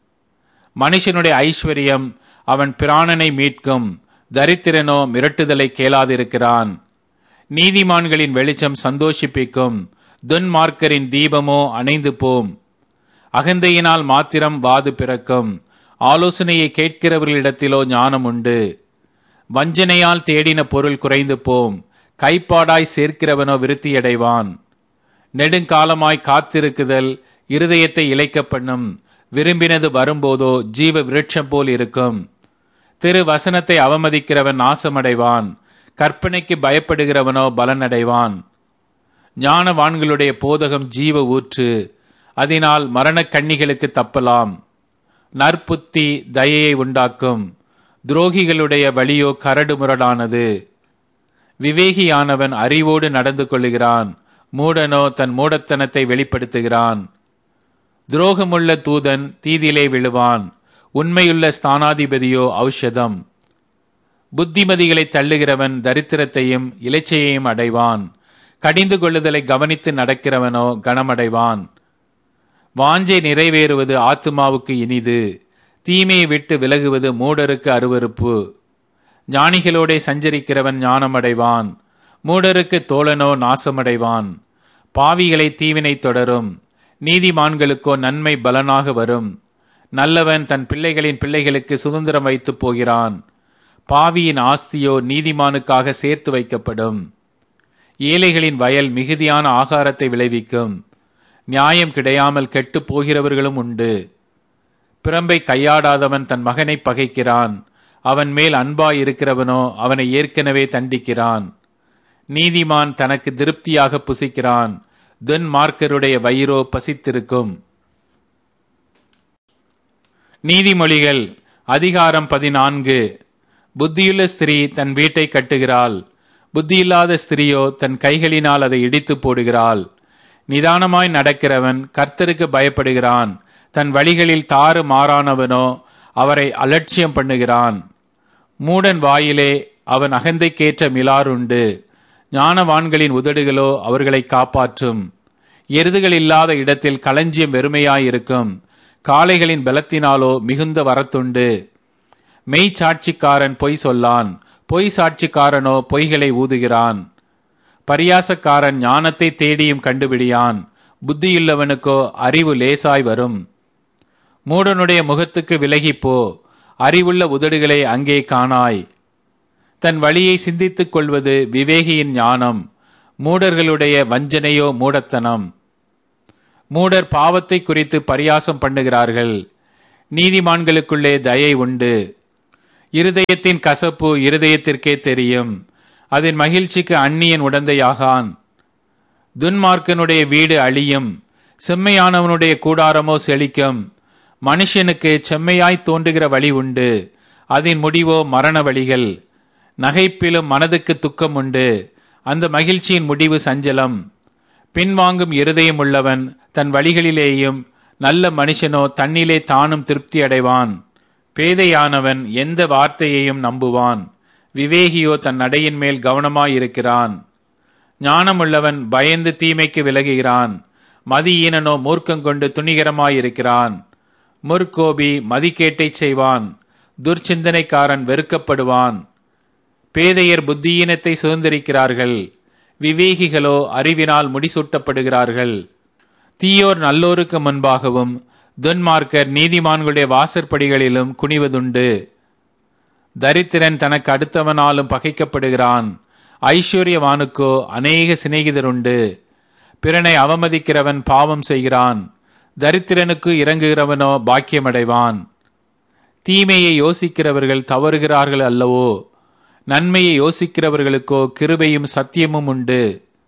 மனுஷனுடைய ஐஸ்வர்யம் அவன் பிராணனை மீட்கும், தரித்திரனோ மிரட்டுதலை கேளாதிருக்கிறான். நீதிமான்களின் வெளிச்சம் சந்தோஷிப்பிக்கும், துன்மார்க்கரின் தீபமோ அணைந்து போம். அகந்தையினால் மாத்திரம் வாது பிறக்கும், ஆலோசனையை கேட்கிறவர்களிடத்திலோ ஞானம் உண்டு. வஞ்சனையால் தேடின பொருள் குறைந்து போம், கைப்பாடாய் சேர்க்கிறவனோ விருத்தியடைவான். நெடுங்காலமாய் காத்திருக்குதல் இருதயத்தை இளைக்க பண்ணும், விரும்பினது வரும்போதோ ஜீவ விருட்சம் போல் இருக்கும். திரு வசனத்தை அவமதிக்கிறவன் நாசமடைவான், கற்பனைக்கு பயப்படுகிறவனோ பலனடைவான். ஞானவான்களுடைய போதகம் ஜீவ ஊற்று, அதனால் மரணக் கண்ணிகளுக்கு தப்பலாம். நற்புத்தி தயையை உண்டாக்கும், துரோகிகளுடைய வழியோ கரடு முரடானது. விவேகியானவன் அறிவோடு நடந்து கொள்ளுகிறான், மூடனோ தன் மூடத்தனத்தை வெளிப்படுத்துகிறான். துரோகமுள்ள தூதன் தீதிலே விழுவான், உண்மையுள்ள ஸ்தானாதிபதியோ ஔஷதம். புத்திமதிகளை தள்ளுகிறவன் தரித்திரத்தையும் இலைச்சையையும் அடைவான், கடிந்து கொள்ளுதலை கவனித்து நடக்கிறவனோ கனமடைவான். வாஞ்சை நிறைவேறுவது ஆத்துமாவுக்கு இனிது, தீமையை விட்டு விலகுவது மூடருக்கு அருவருப்பு. ஞானிகளோடே சஞ்சரிக்கிறவன் ஞானமடைவான், மூடருக்கு தோழனோ நாசமடைவான். பாவிகளை தீவினை தொடரும், நீதிமான்களுக்கோ நன்மை பலனாக வரும். நல்லவன் தன் பிள்ளைகளின் பிள்ளைகளுக்கு சுதந்திரம் வைத்து போகிறான், பாவியின் ஆஸ்தியோ நீதிமானுக்காக சேர்த்து வைக்கப்படும். ஏழைகளின் வயல் மிகுதியான ஆகாரத்தை விளைவிக்கும், நியாயம் கிடையாமல் கெட்டு போகிறவர்களும் உண்டு. பிரம்பை கையாடாதவன் தன் மகனை பகைக்கிறான், அவன் மேல் அன்பாய் இருக்கிறவனோ அவனை ஏற்கனவே தண்டிக்கிறான். நீதிமான் தனக்கு திருப்தியாக புசிக்கிறான், துன்மார்க்கருடைய வயிறோ பசித்திருக்கும். நீதிமொழிகள் அதிகாரம் பதினான்கு. புத்தியுள்ள ஸ்திரீ தன் வீட்டை கட்டுகிறாள், புத்தியில்லாத ஸ்திரீயோ தன் கைகளினால் அதை இடித்து போடுகிறாள். நிதானமாய் நடக்கிறவன் கர்த்தருக்கு பயப்படுகிறான், தன் வழிகளில் தாறு மாறானவனோ அவரை அலட்சியம் பண்ணுகிறான். மூடன் வாயிலே அவன் அகந்தைக்கேற்ற மிலாறுண்டு, ஞானவான்களின் உதடுகளோ அவர்களை காப்பாற்றும். எருதுகள் இல்லாத இடத்தில் களஞ்சியம் வெறுமையாயிருக்கும், காளைகளின் பலத்தினாலோ மிகுந்த வரத்துண்டு. மெய் சாட்சிக்காரன் பொய் சொல்லான், பொய் சாட்சிக்காரனோ பொய்களை ஊதுகிறான். பரியாசக்காரன் ஞானத்தை தேடியும் கண்டுபிடியான், புத்தியுள்ளவனுக்கோ அறிவு லேசாய் வரும். மூடனுடைய முகத்துக்கு விலகிப்போ, அறிவுள்ள உதடுகளை அங்கே காணாய். தன் வழியை சிந்தித்துக் கொள்வது விவேகியின் ஞானம், மூடர்களுடைய வஞ்சனையோ மூடத்தனம். மூடர் பாவத்தை குறித்து பரியாசம் பண்ணுகிறார்கள். நீதிமான்களுக்குள்ளே தயை உண்டு. இருதயத்தின் கசப்பு இருதயத்திற்கே தெரியும். அதன் மகிழ்ச்சிக்கு அந்நியன் உடந்தையாகான். துன்மார்க்கனுடைய வீடு அழியும், செம்மையானவனுடைய கூடாரமோ செழிக்கும். மனுஷனுக்கு செம்மையாய் தோன்றுகிற வழி உண்டு, அதன் முடிவோ மரண வழிகள். நகைப்பிலும் மனதுக்கு துக்கம் உண்டு, அந்த மகிழ்ச்சியின் முடிவு சஞ்சலம். பின்வாங்கும் இருதயம் உள்ளவன் தன் வழிகளிலேயும், நல்ல மனுஷனோ தன்னிலே தானும் திருப்தி அடைவான். பேதையானவன் எந்த வார்த்தையையும் நம்புவான், விவேகியோ தன் நடையின் மேல் கவனமாயிருக்கிறான். ஞானமுள்ளவன் பயந்து தீமைக்கு விலகுகிறான், மதியீனனோ மூர்க்கங்கொண்டு துணிகரமாயிருக்கிறான். முற்கோபி மதிக்கேட்டை செய்வான், துர்ச்சிந்தனைக்காரன் வெறுக்கப்படுவான். பேதையர் புத்தியீனத்தை சுதந்திரிக்கிறார்கள், விவேகிகளோ அறிவினால் முடிசூட்டப்படுகிறார்கள். தீயோர் நல்லோருக்கு முன்பாகவும் துன்மார்க்கர் நீதிமான்களுடைய வாசற்படிகளிலும் குனிவதுண்டு. தரித்திரன் தனக்கு அடுத்தவனாலும் பகைக்கப்படுகிறான், ஐஸ்வர்யவானுக்கோ அநேக சிநேகிதருண்டு. பிறனை அவமதிக்கிறவன் பாவம் செய்கிறான், தரித்திரனுக்கு இறங்குகிறவனோ பாக்கியமடைவான். தீமையை யோசிக்கிறவர்கள் தவறுகிறார்கள் அல்லவோ, நன்மையை யோசிக்கிறவர்களுக்கோ கிருபையும் சத்தியமும் உண்டு.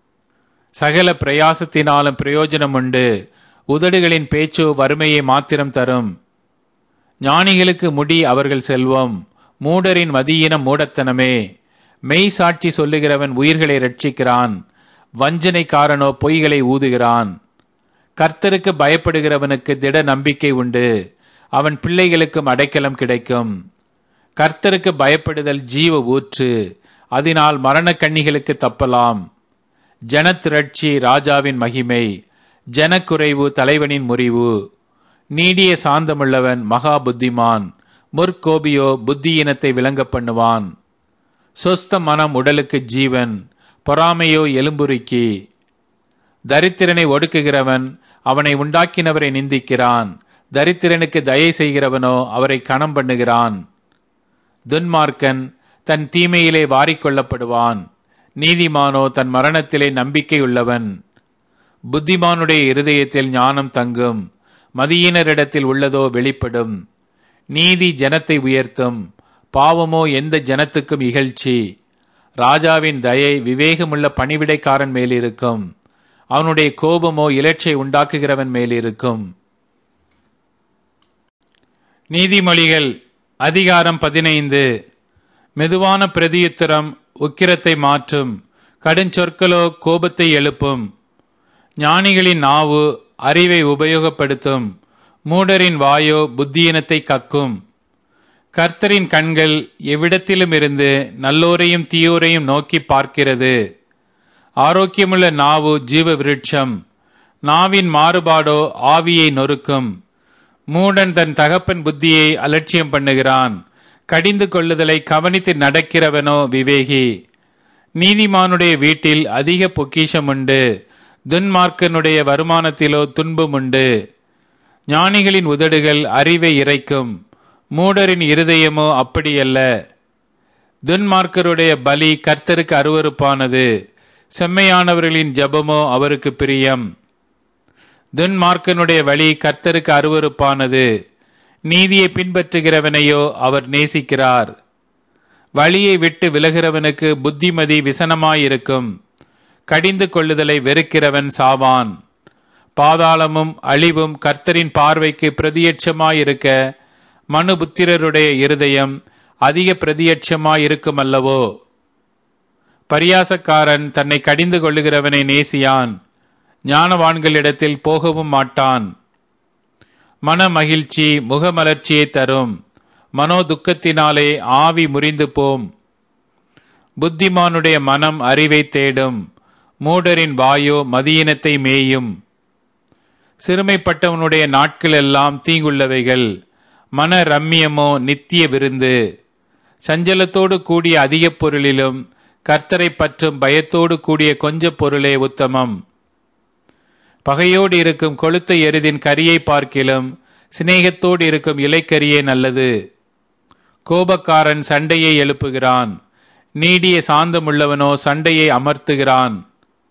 சகல பிரயாசத்தினாலும் பிரயோஜனம் உண்டு, உதடுகளின் பேச்சோ வறுமையை மாத்திரம் தரும். ஞானிகளுக்கு முடி அவர்கள் செல்வம், மூடரின் மதியினம் மூடத்தனமே. மெய் சாட்சி சொல்லுகிறவன் உயிர்களை ரட்சிக்கிறான், வஞ்சனைக்காரனோ பொய்களை ஊதுகிறான். கர்த்தருக்கு பயப்படுகிறவனுக்கு திட நம்பிக்கை உண்டு, அவன் பிள்ளைகளுக்கும் அடைக்கலம் கிடைக்கும். கர்த்தருக்கு பயப்படுதல் ஜீவ ஊற்று, அதனால் மரணக் கண்ணிகளுக்கு தப்பலாம். ஜனத்திரட்சி ராஜாவின் மகிமை, ஜனக்குறைவு தலைவனின் முறிவு. நீடிய சாந்தமுள்ளவன் மகா புத்திமான், முற்கோபியோ புத்தியினத்தை விளங்க பண்ணுவான். சொஸ்த மனம் உடலுக்கு ஜீவன், பொறாமையோ எலும்புருக்கி. தரித்திரனை ஒடுக்குகிறவன் அவனை உண்டாக்கினவரை நிந்திக்கிறான், தரித்திரனுக்கு தயை செய்கிறவனோ அவரை கனம் பண்ணுகிறான். துன்மார்க்கன் தன் தீமையிலே வாரிக்கொள்ளப்படுவான், நீதிமானோ தன் மரணத்திலே நம்பிக்கையுள்ளவன். புத்திமானுடைய இருதயத்தில் ஞானம் தங்கும், மதியினரிடத்தில் உள்ளதோ வெளிப்படும். நீதி ஜனத்தை உயர்த்தும், பாவமோ எந்த ஜனத்துக்கும் இகழ்ச்சி. ராஜாவின் தயை விவேகமுள்ள பணிவிடைக்காரன் மேலிருக்கும், அவனுடைய கோபமோ இலட்சை உண்டாக்குகிறவன் மேலிருக்கும். நீதிமொழிகள் அதிகாரம் பதினைந்து. மெதுவான பிரதியுத்தரம் உக்கிரத்தை மாற்றும், கடுஞ்சொற்களோ கோபத்தை எழுப்பும். ஞானிகளின் நாவு அறிவை உபயோகப்படுத்தும், மூடரின் வாயோ புத்தியினத்தை கக்கும். கர்த்தரின் கண்கள் எவ்விடத்திலும் இருந்து நல்லோரையும் தீயோரையும் நோக்கி பார்க்கிறது. ஆரோக்கியமுள்ள நாவு ஜீவ விருட்சம், நாவின் மாறுபாடோ ஆவியை நொறுக்கும். மூடன் தன் தகப்பன் புத்தியை அலட்சியம் பண்ணுகிறான், கடிந்து கொள்ளுதலை கவனித்து நடக்கிறவனோ விவேகி. நீதிமானுடைய வீட்டில் அதிக பொக்கிஷம் உண்டு, துன்மார்க்கனுடைய வருமானத்திலோ துன்பம் உண்டு. ஞானிகளின் உதடுகள் அறிவை இறைக்கும், மூடரின் இருதயமோ அப்படியல்ல. துன்மார்க்கருடைய பலி கர்த்தருக்கு அருவருப்பானது, செம்மையானவர்களின் ஜபமோ அவருக்கு பிரியம். துன்மார்க்கனுடைய வழி கர்த்தருக்கு அருவருப்பானது, நீதியை பின்பற்றுகிறவனையோ அவர் நேசிக்கிறார். வழியை விட்டு விலகிறவனுக்கு புத்திமதி விசனமாயிருக்கும், கடிந்து கொள்ளுதலை வெறுக்கிறவன் சாவான். பாதாளமும் அழிவும் கர்த்தரின் பார்வைக்கு பிரதியட்சமாயிருக்க, மனுபுத்திரருடைய இருதயம் அதிக பிரதியட்சமாயிருக்கும் அல்லவோ. பரியாசக்காரன் தன்னை கடிந்து கொள்ளுகிறவனை நேசியான், ஞானவான்களிடத்தில் போகவும் மாட்டான். மன மகிழ்ச்சி முகமலர்ச்சியை தரும், மனோ துக்கத்தினாலே ஆவி முறிந்து போம். புத்திமானுடைய மனம் அறிவை தேடும், மூடரின் வாயோ மதியினத்தை மேயும். சிறுமைப்பட்டவனுடைய நாட்கள் எல்லாம் தீங்குள்ளவைகள், மன ரம்மியமோ நித்திய விருந்து. சஞ்சலத்தோடு கூடிய அதிக பொருளிலும் கர்த்தரை பற்றும் பயத்தோடு கூடிய கொஞ்ச பொருளே உத்தமம். பகையோடு இருக்கும் கொளுத்த எருதின் கரியை பார்க்கிலும் சிநேகத்தோடு இருக்கும் இலைக்கரியே நல்லது. கோபக்காரன் சண்டையை எழுப்புகிறான், நீடிய சாந்தமுள்ளவனோ சண்டையை அமர்த்துகிறான்.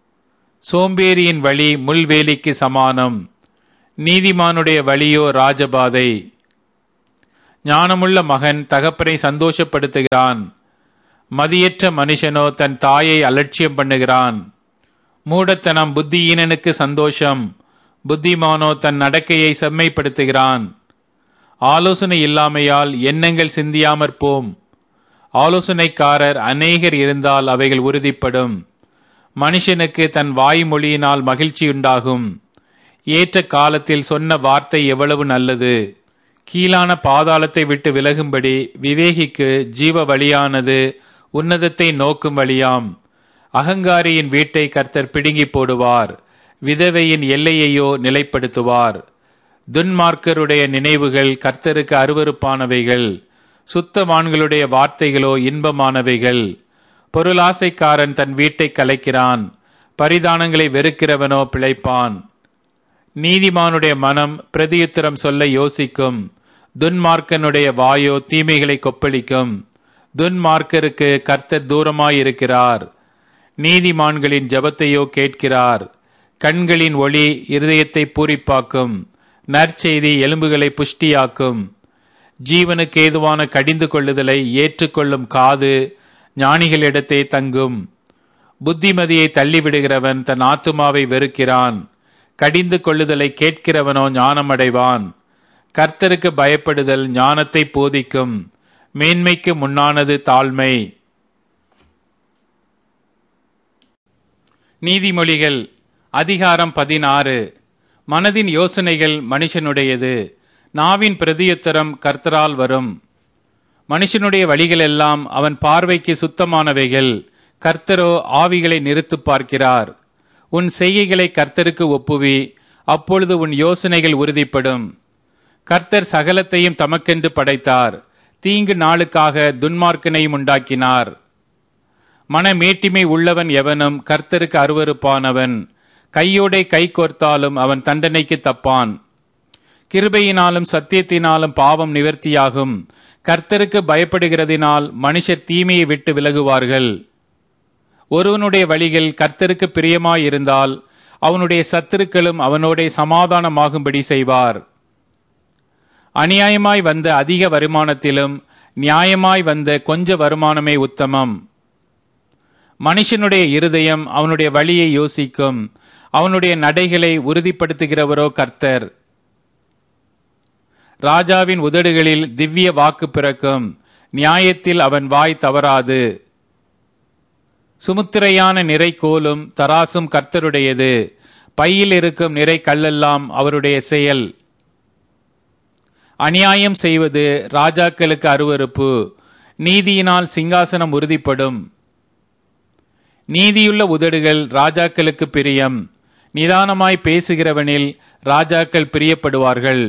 சோம்பேறியின் வழி முள்வேலிக்கு சமானம், நீதிமானுடைய வழியோ ராஜபாதை. ஞானமுள்ள மகன் தகப்பனை சந்தோஷப்படுத்துகிறான், மதியற்ற மனுஷனோ தன் தாயை அலட்சியம் பண்ணுகிறான். மூடத்தனம் புத்தியீனனுக்கு சந்தோஷம், புத்திமானோ தன் நடக்கையை செம்மைப்படுத்துகிறான். ஆலோசனை இல்லாமையால் எண்ணங்கள் சிந்தியாமற் போம், ஆலோசனைக்காரர் அநேகர் இருந்தால் அவைகள் உறுதிப்படும். மனுஷனுக்கு தன் வாய்மொழியினால் மகிழ்ச்சியுண்டாகும், ஏற்ற காலத்தில் சொன்ன வார்த்தை எவ்வளவு நல்லது. கீழான பாதாளத்தை விட்டு விலகும்படி விவேகிக்கு ஜீவ வழியானது உன்னதத்தை நோக்கும் வழியாம். அகங்காரியின் வீட்டை கர்த்தர் பிடுங்கி போடுவார், விதவையின் எல்லையையோ நிலைப்படுத்துவார். துன்மார்க்கருடைய நினைவுகள் கர்த்தருக்கு அருவருப்பானவைகள், சுத்தவான்களுடைய வார்த்தைகளோ இன்பமானவைகள். பொருளாசைக்காரன் தன் வீட்டை கலைக்கிறான், பரிதானங்களை வெறுக்கிறவனோ பிழைப்பான். நீதிமானுடைய மனம் பிரதியுத்தரம் சொல்ல யோசிக்கும், துன்மார்க்கனுடைய வாயோ தீமைகளை கொப்பளிக்கும். துன்மார்க்கருக்கு கர்த்தர் தூரமாயிருக்கிறார், நீதிமான்களின் ஜெபத்தையோ கேட்கிறார். கண்களின் ஒளி இருதயத்தை பூரிப்பாக்கும், நற்செய்தி எலும்புகளை புஷ்டியாக்கும். ஜீவனுக்கு ஏதுவான கடிந்து கொள்ளுதலை ஏற்றுக்கொள்ளும் காது ஞானிகளிடத்தே தங்கும். புத்திமதியை தள்ளிவிடுகிறவன் தன் ஆத்துமாவை வெறுக்கிறான், கடிந்து கொள்ளுதலை கேட்கிறவனோ ஞானமடைவான். கர்த்தருக்கு பயப்படுதல் ஞானத்தை போதிக்கும், மேன்மைக்கு முன்னானது தாழ்மை. நீதிமொழிகள் அதிகாரம் பதினாறு. மனதின் யோசனைகள் மனுஷனுடையது, நாவின் பிரதியுத்தரம் கர்த்தரால் வரும். மனுஷனுடைய வழிகளெல்லாம் அவன் பார்வைக்கு சுத்தமானவைகள், கர்த்தரோ ஆவிகளை நிறுத்து பார்க்கிறார். உன் செய்கைகளை கர்த்தருக்கு ஒப்புவி, அப்பொழுது உன் யோசனைகள் உறுதிப்படும். கர்த்தர் சகலத்தையும் தமக்கென்று படைத்தார், தீங்கு நாளுக்காக துன்மார்க்கனையும் உண்டாக்கினார். மனமேட்டிமை உள்ளவன் எவனும் கர்த்தருக்கு அருவருப்பானவன், கையோடே கை கோர்த்தாலும் அவன் தண்டனைக்கு தப்பான். கிருபையினாலும் சத்தியத்தினாலும் பாவம் நிவர்த்தியாகும், கர்த்தருக்கு பயப்படுகிறதினால் மனுஷர் தீமையை விட்டு விலகுவார்கள். ஒருவனுடைய வழிகள் கர்த்தருக்கு பிரியமாயிருந்தால் அவனுடைய சத்துருக்களும் அவனோட சமாதானமாகும்படி செய்வார். அநியாயமாய் வந்த அதிக வருமானத்திலும் நியாயமாய் வந்த கொஞ்ச வருமானமே உத்தமம். மனுஷனுடைய இருதயம் அவனுடைய வழியை யோசிக்கும், அவனுடைய நடைகளை உறுதிப்படுத்துகிறவரோ கர்த்தர். ராஜாவின் உதடுகளில் திவ்ய வாக்கு பிறக்கும், நியாயத்தில் அவன் வாய் தவறாது. சுமுத்திரையான நிறை கோலும் தராசும் கர்த்தருடையது, பையில் இருக்கும் நிறை கல்லெல்லாம் அவருடைய செயல். அநியாயம் செய்வது ராஜாக்களுக்கு அருவருப்பு, நீதியினால் சிங்காசனம் உறுதிப்படும். நீதியுள்ள உதடுகள் ராஜாக்களுக்கு பிரியம், நிதானமாய் பேசுகிறவனில் ராஜாக்கள் பிரியப்படுவார்கள்.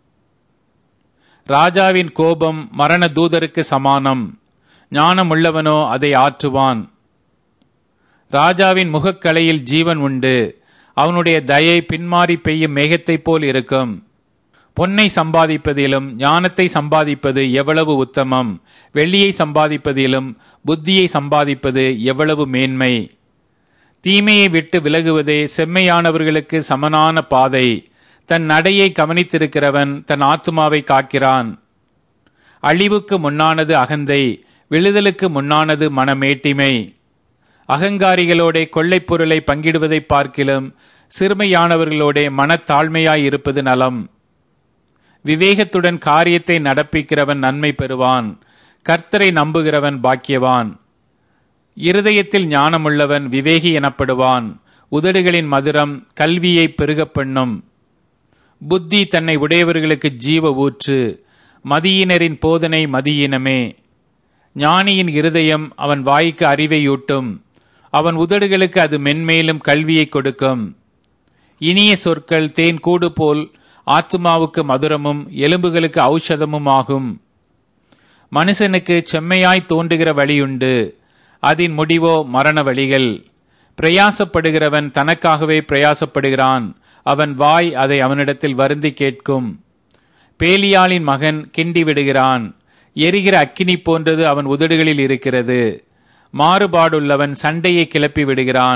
ராஜாவின் கோபம் மரண தூதருக்கு சமானம், ஞானமுள்ளவனோ அதை ஆற்றுவான். ராஜாவின் முகக்கலையில் ஜீவன் உண்டு, அவனுடைய தயை பின்மாறி பெய்யும் மேகத்தைப் போல் இருக்கும். பொன்னை சம்பாதிப்பதிலும் ஞானத்தை சம்பாதிப்பது எவ்வளவு உத்தமம், வெள்ளியை சம்பாதிப்பதிலும் புத்தியை சம்பாதிப்பது எவ்வளவு மேன்மை. தீமையை விட்டு விலகுவதே செம்மையானவர்களுக்கு சமனான பாதை, தன் நடையை கவனித்திருக்கிறவன் தன் ஆத்துமாவை காக்கிறான். அழிவுக்கு முன்னானது அகந்தை, விழுதலுக்கு முன்னானது மனமேட்டிமை. அகங்காரிகளோட கொள்ளைப் பொருளை பங்கிடுவதை பார்க்கிலும் சிறுமையானவர்களோட மனத்தாழ்மையாயிருப்பது நலம். விவேகத்துடன் காரியத்தை நடப்பிக்கிறவன் நன்மை பெறுவான், கர்த்தரை நம்புகிறவன் பாக்கியவான். இருதயத்தில் ஞானமுள்ளவன் விவேகி எனப்படுவான், உதடுகளின் மதுரம் கல்வியை பெருகப் பண்ணும். புத்தி தன்னை உடையவர்களுக்கு ஜீவ ஊற்று, மதியினரின் போதனை மதியினமே. ஞானியின் இருதயம் அவன் வாய்க்கு அறிவையூட்டும், அவன் உதடுகளுக்கு அது மென்மேலும் கல்வியை கொடுக்கும். இனிய சொற்கள் தேன் கூடு போல் ஆத்துமாவுக்கு மதுரமும் எலும்புகளுக்கு ஔஷதமும் ஆகும். மனுஷனுக்கு செம்மையாய் தோன்றுகிற வழியுண்டு, அதன் முடிவோ மரண வழிகள். பிரயாசப்படுகிறவன் தனக்காகவே பிரயாசப்படுகிறான், அவன் வாய் அதை அவனிடத்தில் வருந்தி கேட்கும். பேலியாளின் மகன் கிண்டி விடுகிறான், எரிகிற அக்கினி போன்றது அவன் உதடுகளில் இருக்கிறது. மாறுபாடுள்ளவன் சண்டையை கிளப்பி விடுகிறான்,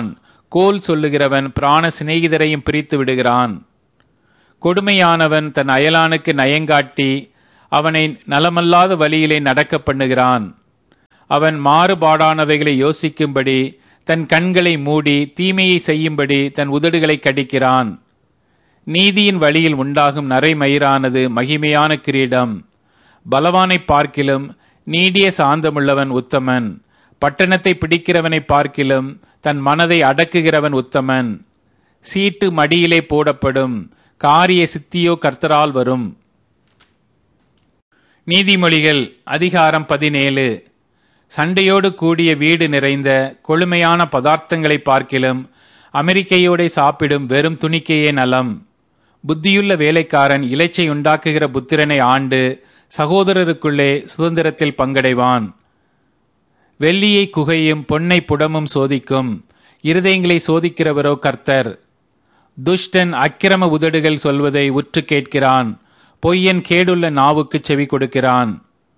கோல் சொல்லுகிறவன் பிராண சிநேகிதரையும் பிரித்து விடுகிறான். கொடுமையானவன் தன் அயலானுக்கு நயங்காட்டி அவனை நலமல்லாத வழியிலே நடக்க பண்ணுகிறான். அவன் மாறுபாடானவைகளை யோசிக்கும்படி தன் கண்களை மூடி தீமையை செய்யும்படி தன் உதடுகளை கடிக்கிறான். நீதியின் வழியில் உண்டாகும் நரைமயிரானது மகிமையான கிரீடம். பலவானை பார்க்கிலும் நீடிய சாந்தமுள்ளவன் உத்தமன். பட்டணத்தை பிடிக்கிறவனை பார்க்கிலும் தன் மனதை அடக்குகிறவன் உத்தமன். சீட்டு மடியிலே போடப்படும், காரிய சித்தியோ கர்த்தரால் வரும். நீதிமொழிகள் அதிகாரம் பதினேழு. சண்டையோடு கூடிய வீடு நிறைந்த கொழுமையான பதார்த்தங்களை பார்க்கிலும் அமெரிக்கையோட சாப்பிடும் வெறும் துணிக்கையே நலம். புத்தியுள்ள வேலைக்காரன் இலைச்சை உண்டாக்குகிற புத்திரனை ஆண்டு சகோதரருக்குள்ளே சுதந்திரத்தில் பங்கடைவான். வெள்ளியை குகையும் பொன்னை புடமும் சோதிக்கும், இருதயங்களை சோதிக்கிறவரோ கர்த்தர். துஷ்டன் அக்கிரம உதடுகள் சொல்வதை உற்று கேட்கிறான், பொய்யன் கேடுள்ள நாவுக்கு செவி கொடுக்கிறான்.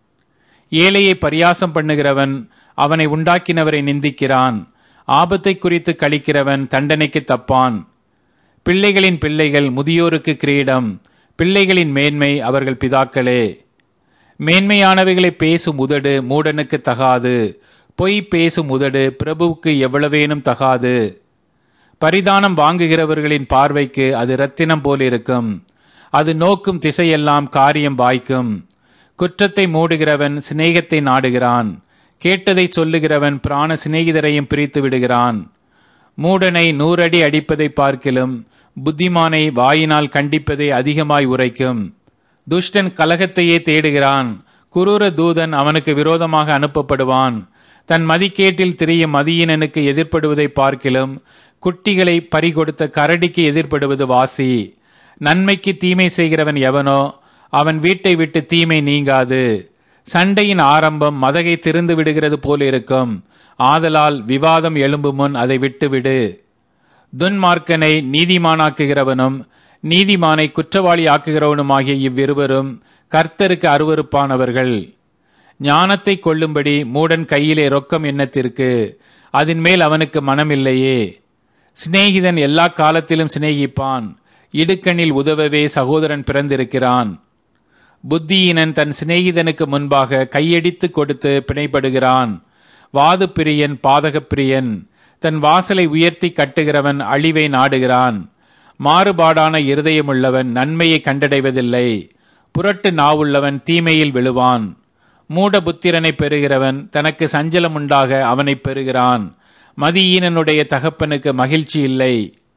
ஏழையை பரியாசம் பண்ணுகிறவன் அவனை உண்டாக்கினவரை நிந்திக்கிறான். ஆபத்தை குறித்து கழிக்கிறவன் தண்டனைக்கு தப்பான். பிள்ளைகளின் பிள்ளைகள் முதியோருக்கு கிரீடம், பிள்ளைகளின் மேன்மை அவர்கள் பிதாக்களே. மேன்மையானவைகளை பேசும் உதடு மூடனுக்கு தகாது, பொய் பேசும் உதடு பிரபுவுக்கு எவ்வளவேனும் தகாது. பரிதானம் வாங்குகிறவர்களின் பார்வைக்கு அது இரத்தினம் போல் இருக்கும், அது நோக்கும் திசையெல்லாம் காரியம் வாய்க்கும். குற்றத்தை மூடுகிறவன் சிநேகத்தை நாடுகிறான், கேட்டதை சொல்லுகிறவன் பிராண சிநேகிதரையும் பிரித்து விடுகிறான். மூடனை நூறடி அடிப்பதை பார்க்கிலும் புத்திமானை வாயினால் கண்டிப்பதை அதிகமாய் உரைக்கும். துஷ்டன் கலகத்தையே தேடுகிறான், குரூர தூதன் அவனுக்கு விரோதமாக அனுப்பப்படுவான். தன் மதிக்கேட்டில் திரியும் மதியினனுக்கு எதிர்ப்படுவதை பார்க்கிலும் குட்டிகளை பறிகொடுத்த கரடிக்கு எதிர்ப்படுவது வாசி. நன்மைக்கு தீமை செய்கிறவன் எவனோ அவன் வீட்டை விட்டு தீமை நீங்காது. சண்டையின் ஆரம்பம் மதகை திறந்து விடுகிறது போல் இருக்கும், ஆதலால் விவாதம் எழும்பு முன் அதை விட்டுவிடு. துன்மார்க்கனை நீதிமானாக்குகிறவனும் நீதிமானை குற்றவாளி ஆக்குகிறவனுமாகிய இவ்விருவரும் கர்த்தருக்கு அருவருப்பானவர்கள். ஞானத்தை கொள்ளும்படி மூடன் கையிலே ரொக்கம் எண்ணத்திற்கு, அதன் மேல் அவனுக்கு மனமில்லையே. சிநேகிதன் எல்லா காலத்திலும் சிநேகிப்பான், இடுக்கணில் உதவவே சகோதரன் பிறந்திருக்கிறான். புத்தியீனன் தன் சிநேகிதனுக்கு முன்பாக கையடித்து கொடுத்து பிணைப்படுகிறான். வாது பிரியன் பாதக பிரியன், தன் வாசலை உயர்த்தி கட்டுகிறவன் அழிவை நாடுகிறான். மாறுபாடான இருதயமுள்ளவன் நன்மையை கண்டடைவதில்லை, புரட்டு நாவுள்ளவன் தீமையில் விழுவான். மூட புத்திரனை பெறுகிறவன் தனக்கு சஞ்சலம் உண்டாக அவனை பெறுகிறான். மதியீனனுடைய தகப்பனுக்கு மகிழ்ச்சி இல்லை.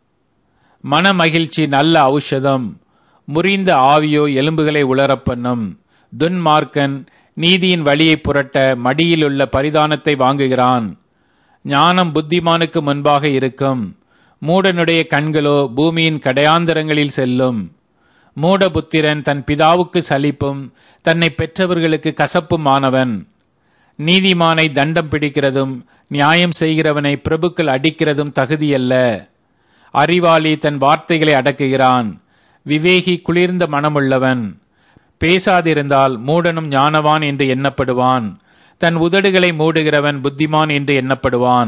மன மகிழ்ச்சி நல்ல ஔஷதம், முறிந்த ஆவியோ எலும்புகளை உலரப்பண்ணும். துன்மார்க்கன் நீதியின் வழியை புரட்ட மடியிலுள்ள பரிதானத்தை வாங்குகிறான். ஞானம் புத்திமானுக்கு முன்பாக இருக்கும், மூடனுடைய கண்களோ பூமியின் கடையாந்தரங்களில் செல்லும். மூடபுத்திரன் தன் பிதாவுக்கு சலிப்பும் தன்னை பெற்றவர்களுக்கு கசப்பும் ஆனவன். நீதிமானை தண்டம் பிடிக்கிறதும் நியாயம் செய்கிறவனை பிரபுக்கள் அடிக்கிறதும் தகுதியல்ல. அறிவாளி தன் வார்த்தைகளை அடக்குகிறான், விவேகி குளிர்ந்த மனமுள்ளவன். பேசாதிருந்தால் மூடனும் ஞானவான் என்று எண்ணப்படுவான், தன் உதடுகளை மூடுகிறவன் புத்திமான் என்று எண்ணப்படுவான்.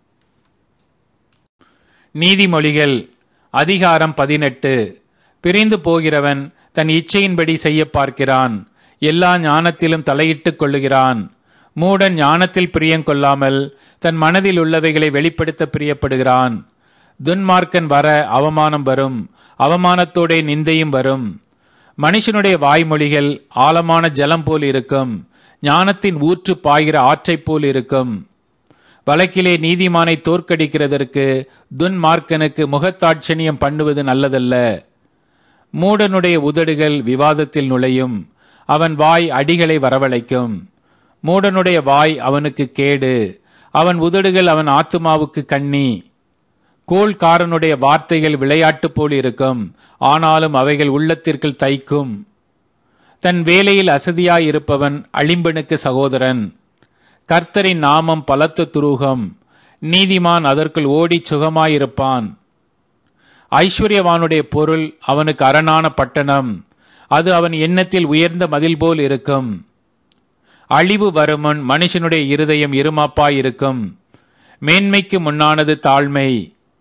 நீதிமொழிகள் அதிகாரம் பதினெட்டு. பிரிந்து போகிறவன் தன் இச்சையின்படி செய்ய பார்க்கிறான், எல்லா ஞானத்திலும் தலையிட்டுக் கொள்ளுகிறான். மூடன் ஞானத்தில் பிரியங்கொள்ளாமல் தன் மனதில் உள்ளவைகளை வெளிப்படுத்த பிரியப்படுகிறான். துன்மார்க்கன் வர அவமானம் வரும், அவமானத்தோட நிந்தையும் வரும். மனுஷனுடைய வாய்மொழிகள் ஆழமான ஜலம் போல் இருக்கும், ஞானத்தின் ஊற்று பாய்கிற ஆற்றைப் போல் இருக்கும். வழக்கிலே நீதிமானை தோற்கடிக்கிறதற்கு துன்மார்க்கனுக்கு முகத்தாட்சணியம் பண்ணுவது நல்லதல்ல. மூடனுடைய உதடுகள் விவாதத்தில் நுழையும், அவன் வாய் அடிகளை வரவழைக்கும். மூடனுடைய வாய் அவனுக்கு கேடு, அவன் உதடுகள் அவன் ஆத்துமாவுக்கு கண்ணி. கோள்காரனுடைய வார்த்தைகள் விளையாட்டு போல் இருக்கும், ஆனாலும் அவைகள் உள்ளத்திற்குள் தைக்கும். தன் வேலையில் அசதியாயிருப்பவன் அழிம்பனுக்கு சகோதரன். கர்த்தரின் நாமம் பலத்த துருகம், நீதிமான் அதற்குள் ஓடி சுகமாயிருப்பான். ஐஸ்வர்யவானுடைய பொருள் அவனுக்கு அரணான பட்டணம், அது அவன் எண்ணத்தில் உயர்ந்த மதில் போல் இருக்கும். அழிவு வருமுன் மனுஷனுடைய இருதயம் இருமாப்பாயிருக்கும், மேன்மைக்கு முன்னானது தாழ்மை.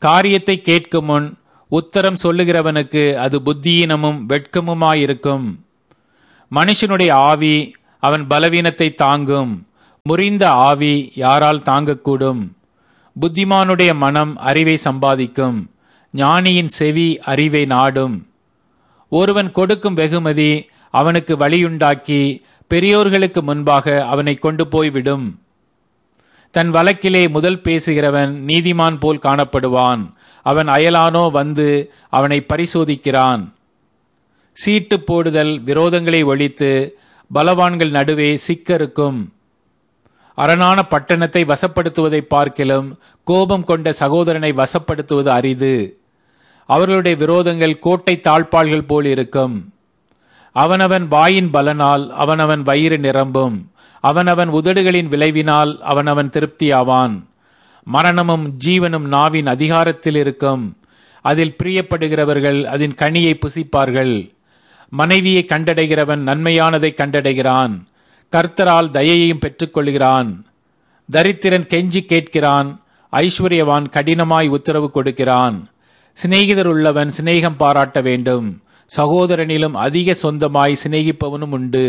காரியத்தை கேட்கும் முன் உத்தரம் சொல்லுகிறவனுக்கு அது புத்தியீனமும் வெட்கமுமாயிருக்கும். மனுஷனுடைய ஆவி அவன் பலவீனத்தை தாங்கும், முறிந்த ஆவி யாரால் தாங்கக்கூடும்? புத்திமானுடைய மனம் அறிவை சம்பாதிக்கும், ஞானியின் செவி அறிவை நாடும். ஒருவன் கொடுக்கும் வெகுமதி அவனுக்கு வழியுண்டாக்கி பெரியோர்களுக்கு முன்பாக அவனை கொண்டு போய்விடும். தன் வழக்கிலே முதல் பேசுகிறவன் நீதிமான் போல் காணப்படுவான், அவன் அயலானோ வந்து அவனை பரிசோதிக்கிறான். சீட்டு போடுதல் விரோதங்களை ஒழித்து பலவான்கள் நடுவே சிக்கருக்கும். அரணான பட்டணத்தை வசப்படுத்துவதை பார்க்கிலும் கோபம் கொண்ட சகோதரனை வசப்படுத்துவது அரிது. அவர்களுடைய விரோதங்கள் கோட்டை தாழ்பாள்கள் போல் இருக்கும். அவனவன் வாயின் பலனால் அவனவன் வயிறு நிரம்பும், அவனவன் உதடுகளின் விளைவினால் அவனவன் திருப்தியாவான். மரணமும் ஜீவனும் நாவின் அதிகாரத்தில் இருக்கும், அதில் பிரியப்படுகிறவர்கள் அதன் கனியை புசிப்பார்கள். மனைவியை கண்டடைகிறவன் நன்மையானதை கண்டடைகிறான், கர்த்தரால் தயையையும் பெற்றுக்கொள்கிறான். தரித்திரன் கெஞ்சி கேட்கிறான், ஐஸ்வர்யவான் கடினமாய் உத்தரவு கொடுக்கிறான். சிநேகிதர் உள்ளவன் சிநேகம் பாராட்ட வேண்டும், சகோதரனிலும் அதிக சொந்தமாய் சிநேகிப்பவனும் உண்டு.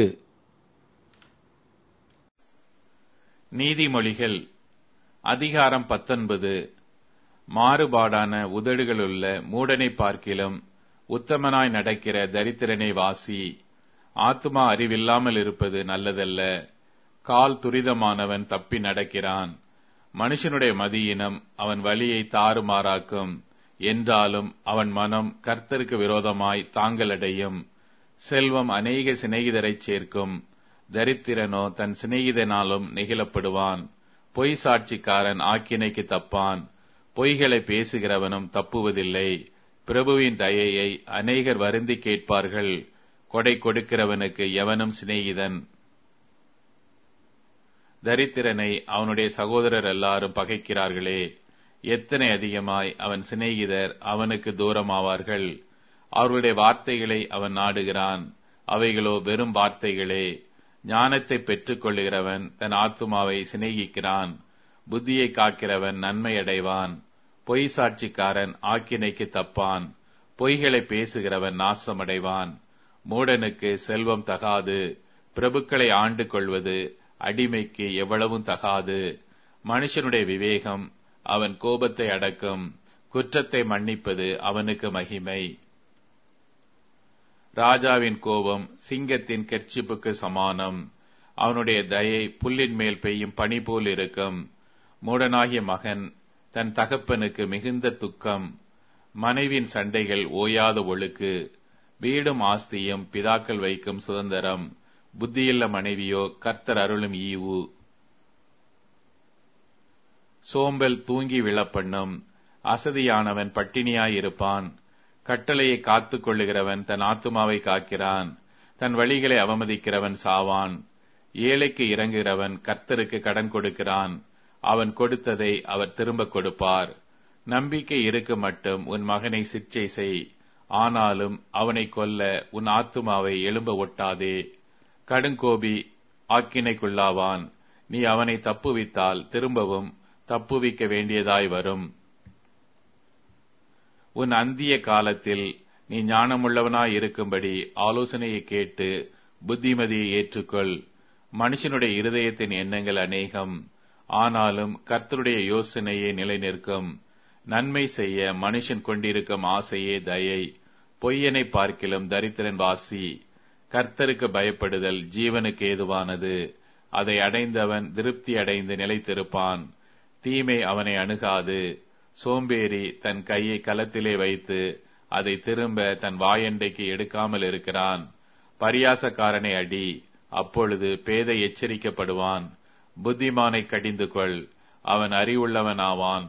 நீதிமொழிகள் அதிகாரம் பத்தொன்பது. மாறுபாடான உதடுகளுள்ள மூடனை பார்க்கிலும் உத்தமனாய் நடக்கிற தரித்திரனை வாசி. ஆத்துமா அறிவில்லாமல் இருப்பது நல்லதல்ல, கால் துரிதமானவன் தப்பி நடக்கிறான். மனுஷனுடைய மதியினம் அவன் வழியை தாறுமாறாக்கும், என்றாலும் அவன் மனம் கர்த்தருக்கு விரோதமாய் தாங்களடையும். செல்வம் அநேக சிநேகிதரைச் சேர்க்கும், தரித்திரனோ தன் சிநேகிதனாலும் நெகிழப்படுவான். பொய் சாட்சிக்காரன் ஆக்கினைக்கு தப்பான், பொய்களை பேசுகிறவனும் தப்புவதில்லை. பிரபுவின் தயையை அநேகர் வருந்தி கேட்பார்கள், கொடை கொடுக்கிறவனுக்கு எவனும் சிநேகிதன். தரித்திரனை அவனுடைய சகோதரர் எல்லாரும் பகைக்கிறார்களே, எத்தனை அதிகமாய் அவன் சிநேகிதர் அவனுக்கு தூரமாவார்கள். அவர்களுடைய வார்த்தைகளை அவன் நாடுகிறான், அவைகளோ வெறும் வார்த்தைகளே. ஞானத்தை பெற்றுக் கொள்ளுகிறவன் தன் ஆத்துமாவை சிநேகிக்கிறான், புத்தியை காக்கிறவன் நன்மை அடைவான். பொய் சாட்சிக்காரன் ஆக்கினைக்கு தப்பான், பொய்களை பேசுகிறவன் நாசமடைவான். மூடனுக்கு செல்வம் தகாது, பிரபுக்களை ஆண்டு கொள்வது அடிமைக்கு எவ்வளவும் தகாது. மனுஷனுடைய விவேகம் அவன் கோபத்தை அடக்கும், குற்றத்தை மன்னிப்பது அவனுக்கு மகிமை. ராஜாவின் கோபம் சிங்கத்தின் கெர்ச்சிப்புக்கு சமானம், அவனுடைய தயை புல்லின் மேல் பெய்யும் பனி போல் இருக்கும். மூடனாகிய மகன் தன் தகப்பனுக்கு மிகுந்த துக்கம், மனைவியின் சண்டைகள் ஓயாத ஒழுக்கு. வீடும் ஆஸ்தியும் பிதாக்கள் வைக்கும் சுதந்திரம், புத்தியுள்ள மனைவியோ கர்த்தர் அருளும் ஈவு. சோம்பல் தூங்கி விழப்பண்ணும், அசதியானவன் பட்டினியாயிருப்பான். கட்டளையை காத்துக் கொள்ளுகிறவன் தன் ஆத்துமாவை காக்கிறான், தன் வழிகளை அவமதிக்கிறவன் சாவான். ஏழைக்கு இறங்குகிறவன் கர்த்தருக்கு கடன் கொடுக்கிறான், அவன் கொடுத்ததை அவர் திரும்ப கொடுப்பார். நம்பிக்கை இருக்கு மட்டும் உன் மகனை சிற்சை செய், ஆனாலும் அவனை கொல்ல உன் ஆத்துமாவை எழும்ப ஒட்டாதே. கடுங்கோபி ஆக்கினைக்குள்ளாவான், நீ அவனை தப்புவித்தால் திரும்பவும் தப்புவிக்க வேண்டியதாய் வரும். உன் அந்திய காலத்தில் நீ ஞானமுள்ளவனாய் இருக்கும்படி ஆலோசனையை கேட்டு புத்திமதியை ஏற்றுக்கொள். மனுஷனுடைய இருதயத்தின் எண்ணங்கள் அநேகம், ஆனாலும் கர்த்தருடைய யோசனையே நிலை நிற்கும். நன்மை செய்ய மனுஷன் கொண்டிருக்கும் ஆசையே தயை, பொய்யனை பார்க்கிலும் தரித்திரன் வாசி. கர்த்தருக்கு பயப்படுதல் ஜீவனுக்கு ஏதுவானது, அதை அடைந்தவன் திருப்தி அடைந்து நிலைத்திருப்பான். தீமை அவனை அணுகாது. சோம்பேறி தன் கையை கலத்திலே வைத்து அதை திரும்ப தன் வாயண்டைக்கு எடுக்காமல் இருக்கிறான். பரியாசக்காரனை அடி, அப்பொழுது பேதை எச்சரிக்கப்படுவான். புத்திமானை கடிந்து கொள், அவன் அறிவுள்ளவனாவான்.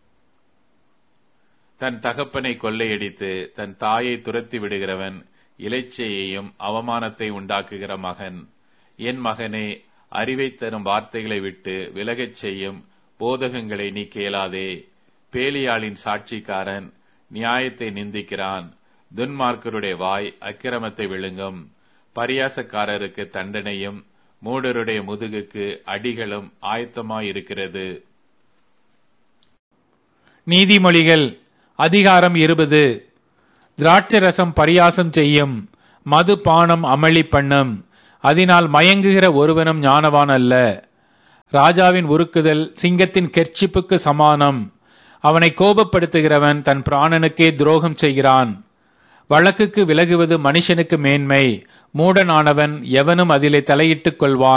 தன் தகப்பனை கொள்ளையடித்து தன் தாயை துரத்தி விடுகிறவன் இலைச்சையையும் அவமானத்தை உண்டாக்குகிற மகன். என் மகனே, அறிவை தரும் வார்த்தைகளை விட்டு விலகச் செய்யும் போதகங்களை நீ கேளாதே. பேலியாளின் சாட்சிக்காரன் நியாயத்தை நிந்திக்கிறான், துன்மார்க்கருடைய வாய் அக்கிரமத்தை விழுங்கும். பரியாசக்காரருக்கு தண்டனையும் மூடருடைய முதுகுக்கு அடிகளும் ஆயத்தமாயிருக்கிறது. நீதிமொழிகள் அதிகாரம் இருபது. திராட்சரசம் பரியாசம் செய்யும், மது பானம் அமளி பண்ணும், அதனால் மயங்குகிற ஒருவனும் ஞானவான் அல்ல. ராஜாவின் உருக்குதல் சிங்கத்தின் கெர்ச்சிப்புக்கு சமானம். அவனை கோபப்படுத்துகிறவன் தன் பிராணனுக்கே துரோகம் செய்கிறான். வழக்குக்கு விலகுவது மனுஷனுக்கு மேன்மை, மூடனானவன் எவனும் அதிலே தலையிட்டுக் கொள்வான்.